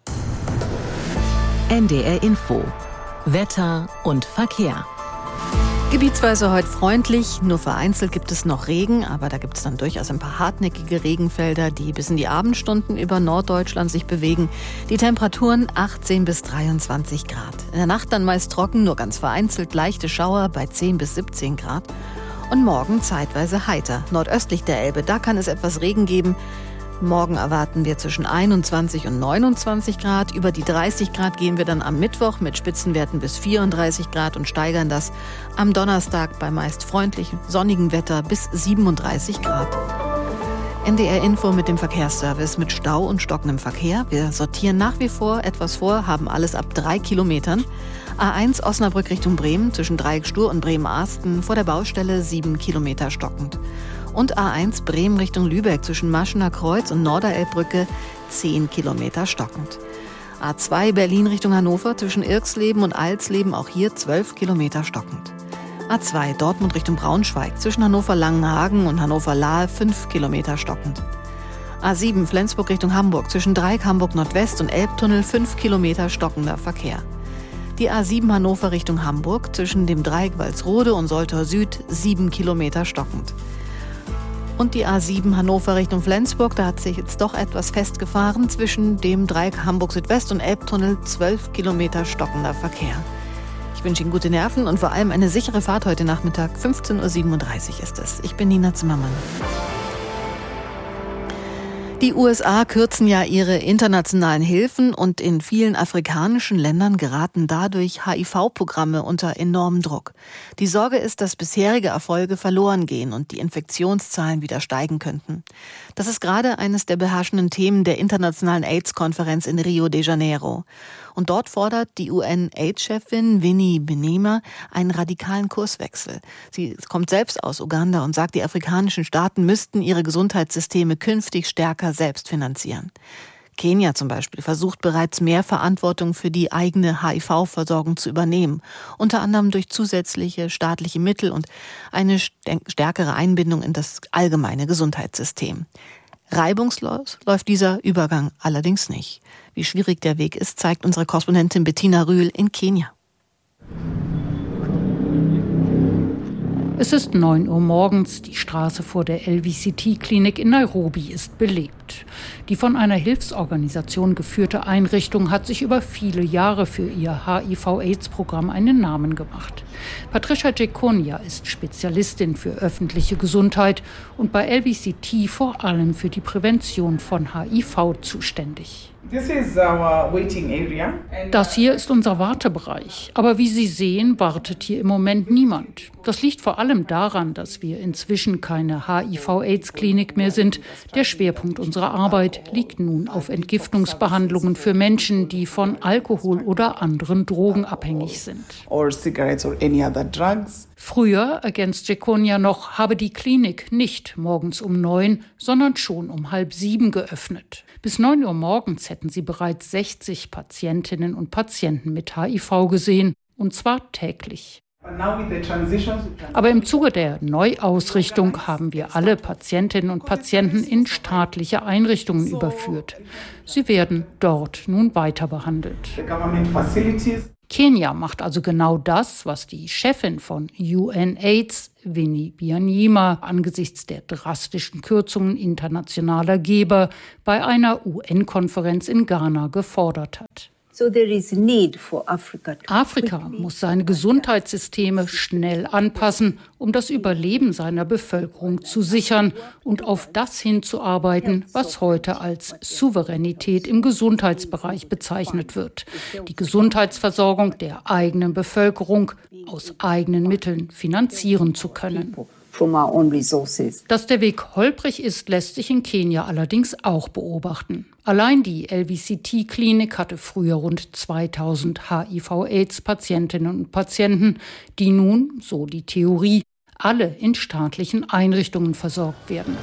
NDR Info. Wetter und Verkehr. Gebietsweise heute freundlich, nur vereinzelt gibt es noch Regen, aber da gibt es dann durchaus ein paar hartnäckige Regenfelder, die bis in die Abendstunden über Norddeutschland sich bewegen. Die Temperaturen 18 bis 23 Grad. In der Nacht dann meist trocken, nur ganz vereinzelt leichte Schauer bei 10 bis 17 Grad. Und morgen zeitweise heiter. Nordöstlich der Elbe, da kann es etwas Regen geben. Morgen erwarten wir zwischen 21 und 29 Grad. Über die 30 Grad gehen wir dann am Mittwoch mit Spitzenwerten bis 34 Grad und steigern das am Donnerstag bei meist freundlichem, sonnigem Wetter bis 37 Grad. NDR Info mit dem Verkehrsservice mit Stau und stockendem Verkehr. Wir sortieren nach wie vor etwas vor, haben alles ab 3 Kilometern. A1 Osnabrück Richtung Bremen zwischen Dreieck-Stur und Bremen-Arsten vor der Baustelle 7 Kilometer stockend. Und A1 Bremen Richtung Lübeck zwischen Maschener Kreuz und Norderelbbrücke 10 Kilometer stockend. A2 Berlin Richtung Hannover zwischen Irxleben und Alsleben auch hier 12 Kilometer stockend. A2 Dortmund Richtung Braunschweig zwischen Hannover-Langenhagen und Hannover-Lahe 5 Kilometer stockend. A7 Flensburg Richtung Hamburg zwischen Dreieck Hamburg Nordwest und Elbtunnel 5 Kilometer stockender Verkehr. Die A7 Hannover Richtung Hamburg zwischen dem Dreieck Walsrode und Soltau Süd 7 Kilometer stockend. Und die A7 Hannover Richtung Flensburg, da hat sich jetzt doch etwas festgefahren. Zwischen dem Dreieck Hamburg Südwest und Elbtunnel 12 Kilometer stockender Verkehr. Ich wünsche Ihnen gute Nerven und vor allem eine sichere Fahrt heute Nachmittag. 15.37 Uhr ist es. Ich bin Nina Zimmermann. Die USA kürzen ja ihre internationalen Hilfen und in vielen afrikanischen Ländern geraten dadurch HIV-Programme unter enormen Druck. Die Sorge ist, dass bisherige Erfolge verloren gehen und die Infektionszahlen wieder steigen könnten. Das ist gerade eines der beherrschenden Themen der internationalen AIDS-Konferenz in Rio de Janeiro. Und dort fordert die UN-AIDS-Chefin Winnie Benema einen radikalen Kurswechsel. Sie kommt selbst aus Uganda und sagt, die afrikanischen Staaten müssten ihre Gesundheitssysteme künftig stärker selbst finanzieren. Kenia zum Beispiel versucht bereits mehr Verantwortung für die eigene HIV-Versorgung zu übernehmen, unter anderem durch zusätzliche staatliche Mittel und eine stärkere Einbindung in das allgemeine Gesundheitssystem. Reibungslos läuft dieser Übergang allerdings nicht. Wie schwierig der Weg ist, zeigt unsere Korrespondentin Bettina Rühl in Kenia. Es ist 9 Uhr morgens. Die Straße vor der LVCT-Klinik in Nairobi ist belebt. Gesundheit. Die von einer Hilfsorganisation geführte Einrichtung hat sich über viele Jahre für ihr HIV-AIDS-Programm einen Namen gemacht. Patricia Ceconia ist Spezialistin für öffentliche Gesundheit und bei LVCT vor allem für die Prävention von HIV zuständig. Das hier ist unser Wartebereich. Aber wie Sie sehen, wartet hier im Moment niemand. Das liegt vor allem daran, dass wir inzwischen keine HIV-AIDS-Klinik mehr sind. Der Schwerpunkt unserer Arbeit liegt nun auf Entgiftungsbehandlungen für Menschen, die von Alkohol oder anderen Drogen abhängig sind. Früher, ergänzt Ceconia noch, habe die Klinik nicht morgens um 9, sondern schon um 6:30 geöffnet. Bis 9 Uhr morgens hätten sie bereits 60 Patientinnen und Patienten mit HIV gesehen, und zwar täglich. Aber im Zuge der Neuausrichtung haben wir alle Patientinnen und Patienten in staatliche Einrichtungen überführt. Sie werden dort nun weiter behandelt. Kenia macht also genau das, was die Chefin von UNAIDS, Winnie Byanyima, angesichts der drastischen Kürzungen internationaler Geber bei einer UN-Konferenz in Ghana gefordert hat. Afrika muss seine Gesundheitssysteme schnell anpassen, um das Überleben seiner Bevölkerung zu sichern und auf das hinzuarbeiten, was heute als Souveränität im Gesundheitsbereich bezeichnet wird. Die Gesundheitsversorgung der eigenen Bevölkerung aus eigenen Mitteln finanzieren zu können. Dass der Weg holprig ist, lässt sich in Kenia allerdings auch beobachten. Allein die LVCT-Klinik hatte früher rund 2000 HIV-AIDS-Patientinnen und Patienten, die nun, so die Theorie, alle in staatlichen Einrichtungen versorgt werden.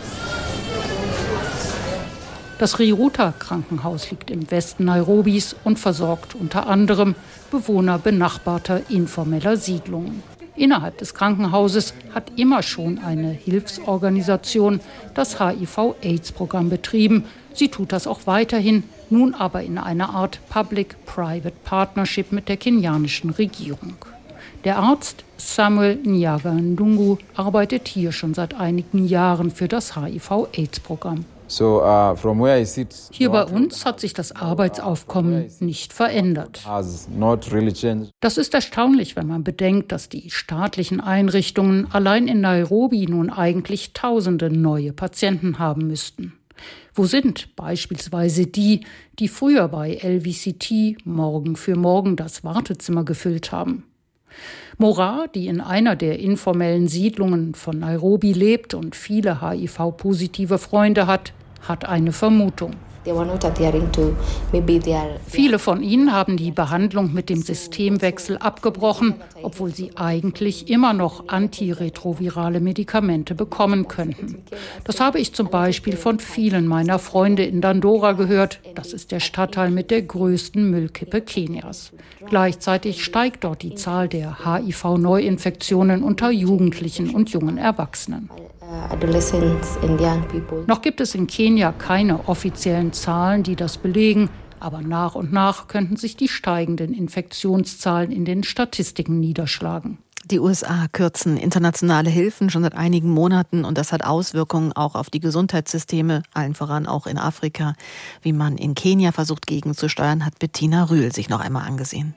Das Riruta-Krankenhaus liegt im Westen Nairobis und versorgt unter anderem Bewohner benachbarter informeller Siedlungen. Innerhalb des Krankenhauses hat immer schon eine Hilfsorganisation das HIV-AIDS-Programm betrieben. Sie tut das auch weiterhin, nun aber in einer Art Public-Private Partnership mit der kenianischen Regierung. Der Arzt Samuel Nyaga-Ndungu arbeitet hier schon seit einigen Jahren für das HIV-AIDS-Programm. Hier bei uns hat sich das Arbeitsaufkommen nicht verändert. Das ist erstaunlich, wenn man bedenkt, dass die staatlichen Einrichtungen allein in Nairobi nun eigentlich Tausende neue Patienten haben müssten. Wo sind beispielsweise die, die früher bei LVCT Morgen für Morgen das Wartezimmer gefüllt haben? Mora, die in einer der informellen Siedlungen von Nairobi lebt und viele HIV-positive Freunde hat eine Vermutung. Viele von ihnen haben die Behandlung mit dem Systemwechsel abgebrochen, obwohl sie eigentlich immer noch antiretrovirale Medikamente bekommen könnten. Das habe ich zum Beispiel von vielen meiner Freunde in Dandora gehört. Das ist der Stadtteil mit der größten Müllkippe Kenias. Gleichzeitig steigt dort die Zahl der HIV-Neuinfektionen unter Jugendlichen und jungen Erwachsenen. Noch gibt es in Kenia keine offiziellen Zahlen, die das belegen, aber nach und nach könnten sich die steigenden Infektionszahlen in den Statistiken niederschlagen. Die USA kürzen internationale Hilfen schon seit einigen Monaten und das hat Auswirkungen auch auf die Gesundheitssysteme, allen voran auch in Afrika. Wie man in Kenia versucht gegenzusteuern, hat Bettina Rühl sich noch einmal angesehen.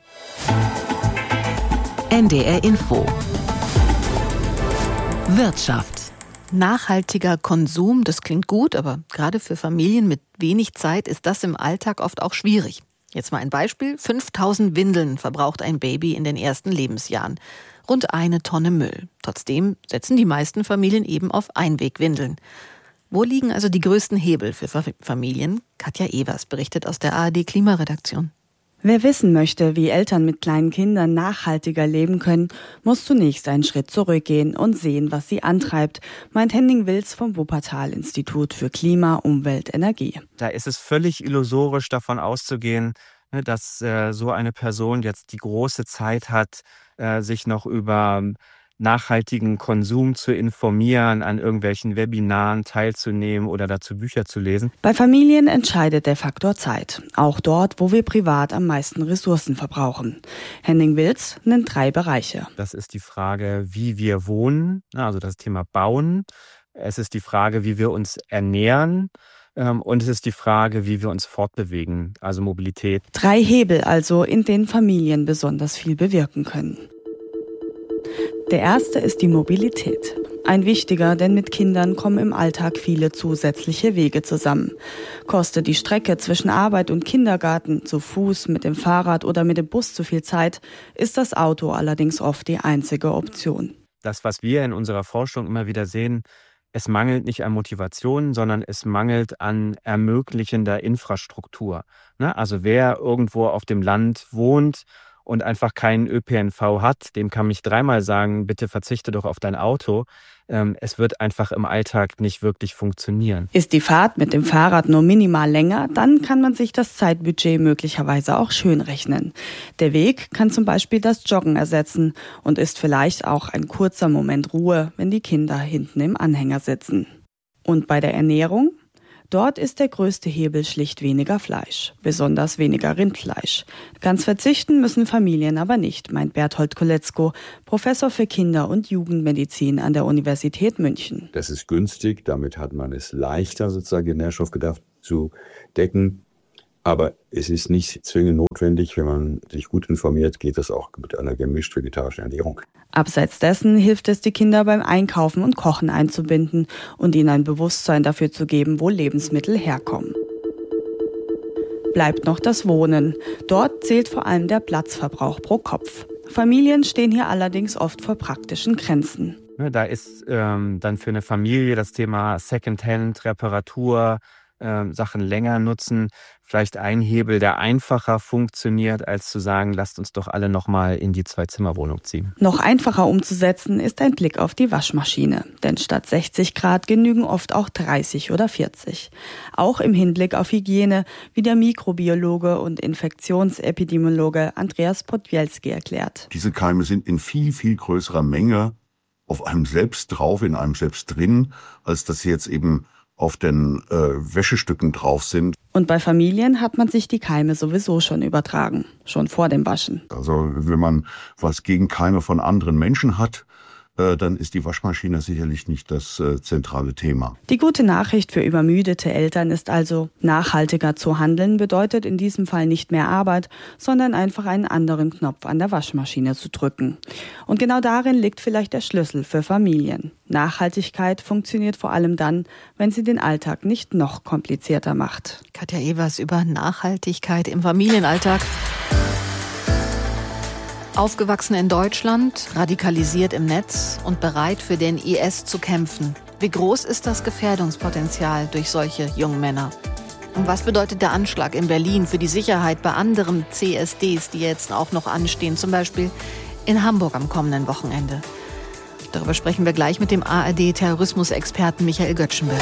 NDR Info. Wirtschaft. Nachhaltiger Konsum, das klingt gut, aber gerade für Familien mit wenig Zeit ist das im Alltag oft auch schwierig. Jetzt mal ein Beispiel. 5000 Windeln verbraucht ein Baby in den ersten Lebensjahren. Rund 1 Tonne Müll. Trotzdem setzen die meisten Familien eben auf Einwegwindeln. Wo liegen also die größten Hebel für Familien? Katja Evers berichtet aus der ARD-Klimaredaktion. Wer wissen möchte, wie Eltern mit kleinen Kindern nachhaltiger leben können, muss zunächst einen Schritt zurückgehen und sehen, was sie antreibt, meint Henning Wilz vom Wuppertal-Institut für Klima, Umwelt, Energie. Da ist es völlig illusorisch davon auszugehen, dass so eine Person jetzt die große Zeit hat, sich noch über nachhaltigen Konsum zu informieren, an irgendwelchen Webinaren teilzunehmen oder dazu Bücher zu lesen. Bei Familien entscheidet der Faktor Zeit, auch dort, wo wir privat am meisten Ressourcen verbrauchen. Henning Wilz nennt 3 Bereiche. Das ist die Frage, wie wir wohnen, also das Thema Bauen. Es ist die Frage, wie wir uns ernähren. Und es ist die Frage, wie wir uns fortbewegen, also Mobilität. 3 Hebel also, in denen Familien besonders viel bewirken können. Der erste ist die Mobilität. Ein wichtiger, denn mit Kindern kommen im Alltag viele zusätzliche Wege zusammen. Kostet die Strecke zwischen Arbeit und Kindergarten zu Fuß, mit dem Fahrrad oder mit dem Bus zu viel Zeit, ist das Auto allerdings oft die einzige Option. Das, was wir in unserer Forschung immer wieder sehen, es mangelt nicht an Motivation, sondern es mangelt an ermöglichender Infrastruktur. Also wer irgendwo auf dem Land wohnt und einfach keinen ÖPNV hat, dem kann ich 3-mal sagen, bitte verzichte doch auf dein Auto. Es wird einfach im Alltag nicht wirklich funktionieren. Ist die Fahrt mit dem Fahrrad nur minimal länger, dann kann man sich das Zeitbudget möglicherweise auch schön rechnen. Der Weg kann zum Beispiel das Joggen ersetzen und ist vielleicht auch ein kurzer Moment Ruhe, wenn die Kinder hinten im Anhänger sitzen. Und bei der Ernährung? Dort ist der größte Hebel schlicht weniger Fleisch, besonders weniger Rindfleisch. Ganz verzichten müssen Familien aber nicht, meint Berthold Koletzko, Professor für Kinder- und Jugendmedizin an der Universität München. Das ist günstig, damit hat man es leichter, sozusagen den Nährstoffbedarf zu decken. Aber es ist nicht zwingend notwendig, wenn man sich gut informiert, geht das auch mit einer gemischt vegetarischen Ernährung. Abseits dessen hilft es, die Kinder beim Einkaufen und Kochen einzubinden und ihnen ein Bewusstsein dafür zu geben, wo Lebensmittel herkommen. Bleibt noch das Wohnen. Dort zählt vor allem der Platzverbrauch pro Kopf. Familien stehen hier allerdings oft vor praktischen Grenzen. Da ist dann für eine Familie das Thema Secondhand, Reparatur, Sachen länger nutzen, vielleicht ein Hebel, der einfacher funktioniert, als zu sagen, lasst uns doch alle nochmal in die 2-Zimmer-Wohnung ziehen. Noch einfacher umzusetzen ist ein Blick auf die Waschmaschine. Denn statt 60 Grad genügen oft auch 30 oder 40. Auch im Hinblick auf Hygiene, wie der Mikrobiologe und Infektionsepidemiologe Andreas Podwielski erklärt. Diese Keime sind in viel, viel größerer Menge auf einem selbst drauf, in einem selbst drin, als dass sie jetzt eben auf den Wäschestücken drauf sind. Und bei Familien hat man sich die Keime sowieso schon übertragen, schon vor dem Waschen. Also wenn man was gegen Keime von anderen Menschen hat, dann ist die Waschmaschine sicherlich nicht das zentrale Thema. Die gute Nachricht für übermüdete Eltern ist also, nachhaltiger zu handeln bedeutet in diesem Fall nicht mehr Arbeit, sondern einfach einen anderen Knopf an der Waschmaschine zu drücken. Und genau darin liegt vielleicht der Schlüssel für Familien. Nachhaltigkeit funktioniert vor allem dann, wenn sie den Alltag nicht noch komplizierter macht. Katja Evers über Nachhaltigkeit im Familienalltag. Aufgewachsen in Deutschland, radikalisiert im Netz und bereit für den IS zu kämpfen. Wie groß ist das Gefährdungspotenzial durch solche jungen Männer? Und was bedeutet der Anschlag in Berlin für die Sicherheit bei anderen CSDs, die jetzt auch noch anstehen, zum Beispiel in Hamburg am kommenden Wochenende? Darüber sprechen wir gleich mit dem ARD-Terrorismusexperten Michael Göttschenberg.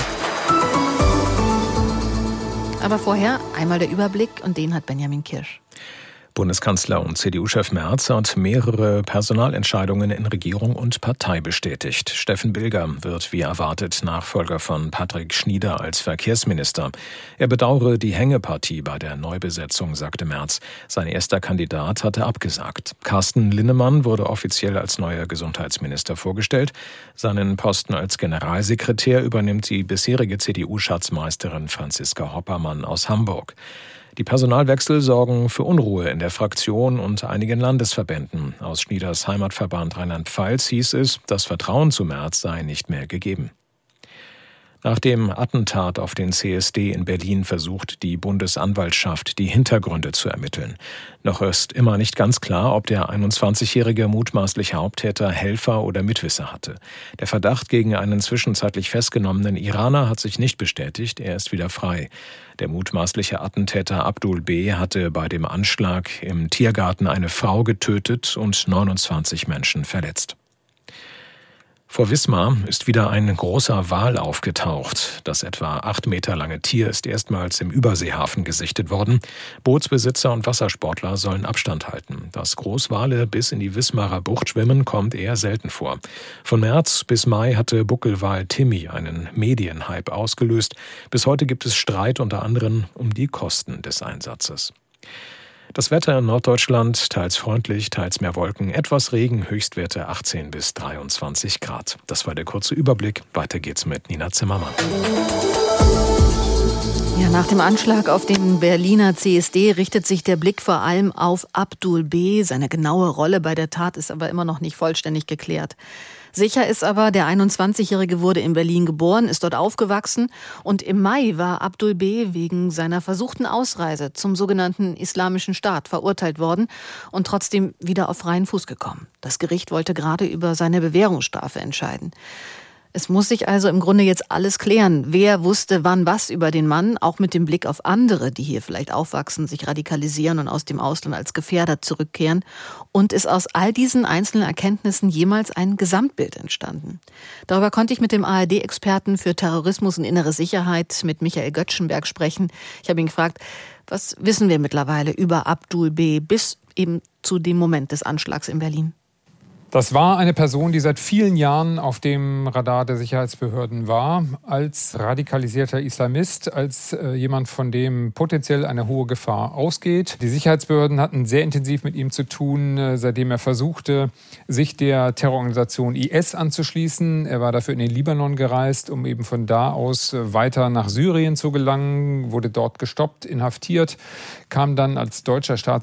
Aber vorher einmal der Überblick und den hat Benjamin Kirsch. Bundeskanzler und CDU-Chef Merz hat mehrere Personalentscheidungen in Regierung und Partei bestätigt. Steffen Bilger wird wie erwartet Nachfolger von Patrick Schnieder als Verkehrsminister. Er bedauere die Hängepartie bei der Neubesetzung, sagte Merz. Sein erster Kandidat hatte abgesagt. Carsten Linnemann wurde offiziell als neuer Gesundheitsminister vorgestellt. Seinen Posten als Generalsekretär übernimmt die bisherige CDU-Schatzmeisterin Franziska Hoppermann aus Hamburg. Die Personalwechsel sorgen für Unruhe in der Fraktion und einigen Landesverbänden. Aus Schnieders Heimatverband Rheinland-Pfalz hieß es, das Vertrauen zu Merz sei nicht mehr gegeben. Nach dem Attentat auf den CSD in Berlin versucht die Bundesanwaltschaft, die Hintergründe zu ermitteln. Noch ist immer nicht ganz klar, ob der 21-jährige mutmaßliche Haupttäter Helfer oder Mitwisser hatte. Der Verdacht gegen einen zwischenzeitlich festgenommenen Iraner hat sich nicht bestätigt, er ist wieder frei. Der mutmaßliche Attentäter Abdul B. hatte bei dem Anschlag im Tiergarten eine Frau getötet und 29 Menschen verletzt. Vor Wismar ist wieder ein großer Wal aufgetaucht. Das etwa 8 Meter lange Tier ist erstmals im Überseehafen gesichtet worden. Bootsbesitzer und Wassersportler sollen Abstand halten. Dass Großwale bis in die Wismarer Bucht schwimmen, kommt eher selten vor. Von März bis Mai hatte Buckelwal Timmy einen Medienhype ausgelöst. Bis heute gibt es Streit unter anderem um die Kosten des Einsatzes. Das Wetter in Norddeutschland, teils freundlich, teils mehr Wolken, etwas Regen, Höchstwerte 18 bis 23 Grad. Das war der kurze Überblick. Weiter geht's mit Nina Zimmermann. Ja, nach dem Anschlag auf den Berliner CSD richtet sich der Blick vor allem auf Abdul B. Seine genaue Rolle bei der Tat ist aber immer noch nicht vollständig geklärt. Sicher ist aber, der 21-Jährige wurde in Berlin geboren, ist dort aufgewachsen und im Mai war Abdul B. wegen seiner versuchten Ausreise zum sogenannten Islamischen Staat verurteilt worden und trotzdem wieder auf freien Fuß gekommen. Das Gericht wollte gerade über seine Bewährungsstrafe entscheiden. Es muss sich also im Grunde jetzt alles klären. Wer wusste wann was über den Mann, auch mit dem Blick auf andere, die hier vielleicht aufwachsen, sich radikalisieren und aus dem Ausland als Gefährder zurückkehren? Und ist aus all diesen einzelnen Erkenntnissen jemals ein Gesamtbild entstanden? Darüber konnte ich mit dem ARD-Experten für Terrorismus und innere Sicherheit, mit Michael Göttschenberg, sprechen. Ich habe ihn gefragt, was wissen wir mittlerweile über Abdul B. bis eben zu dem Moment des Anschlags in Berlin? Das war eine Person, die seit vielen Jahren auf dem Radar der Sicherheitsbehörden war, als radikalisierter Islamist, als jemand, von dem potenziell eine hohe Gefahr ausgeht. Die Sicherheitsbehörden hatten sehr intensiv mit ihm zu tun, seitdem er versuchte, sich der Terrororganisation IS anzuschließen. Er war dafür in den Libanon gereist, um eben von da aus weiter nach Syrien zu gelangen, wurde dort gestoppt, inhaftiert, kam dann als deutscher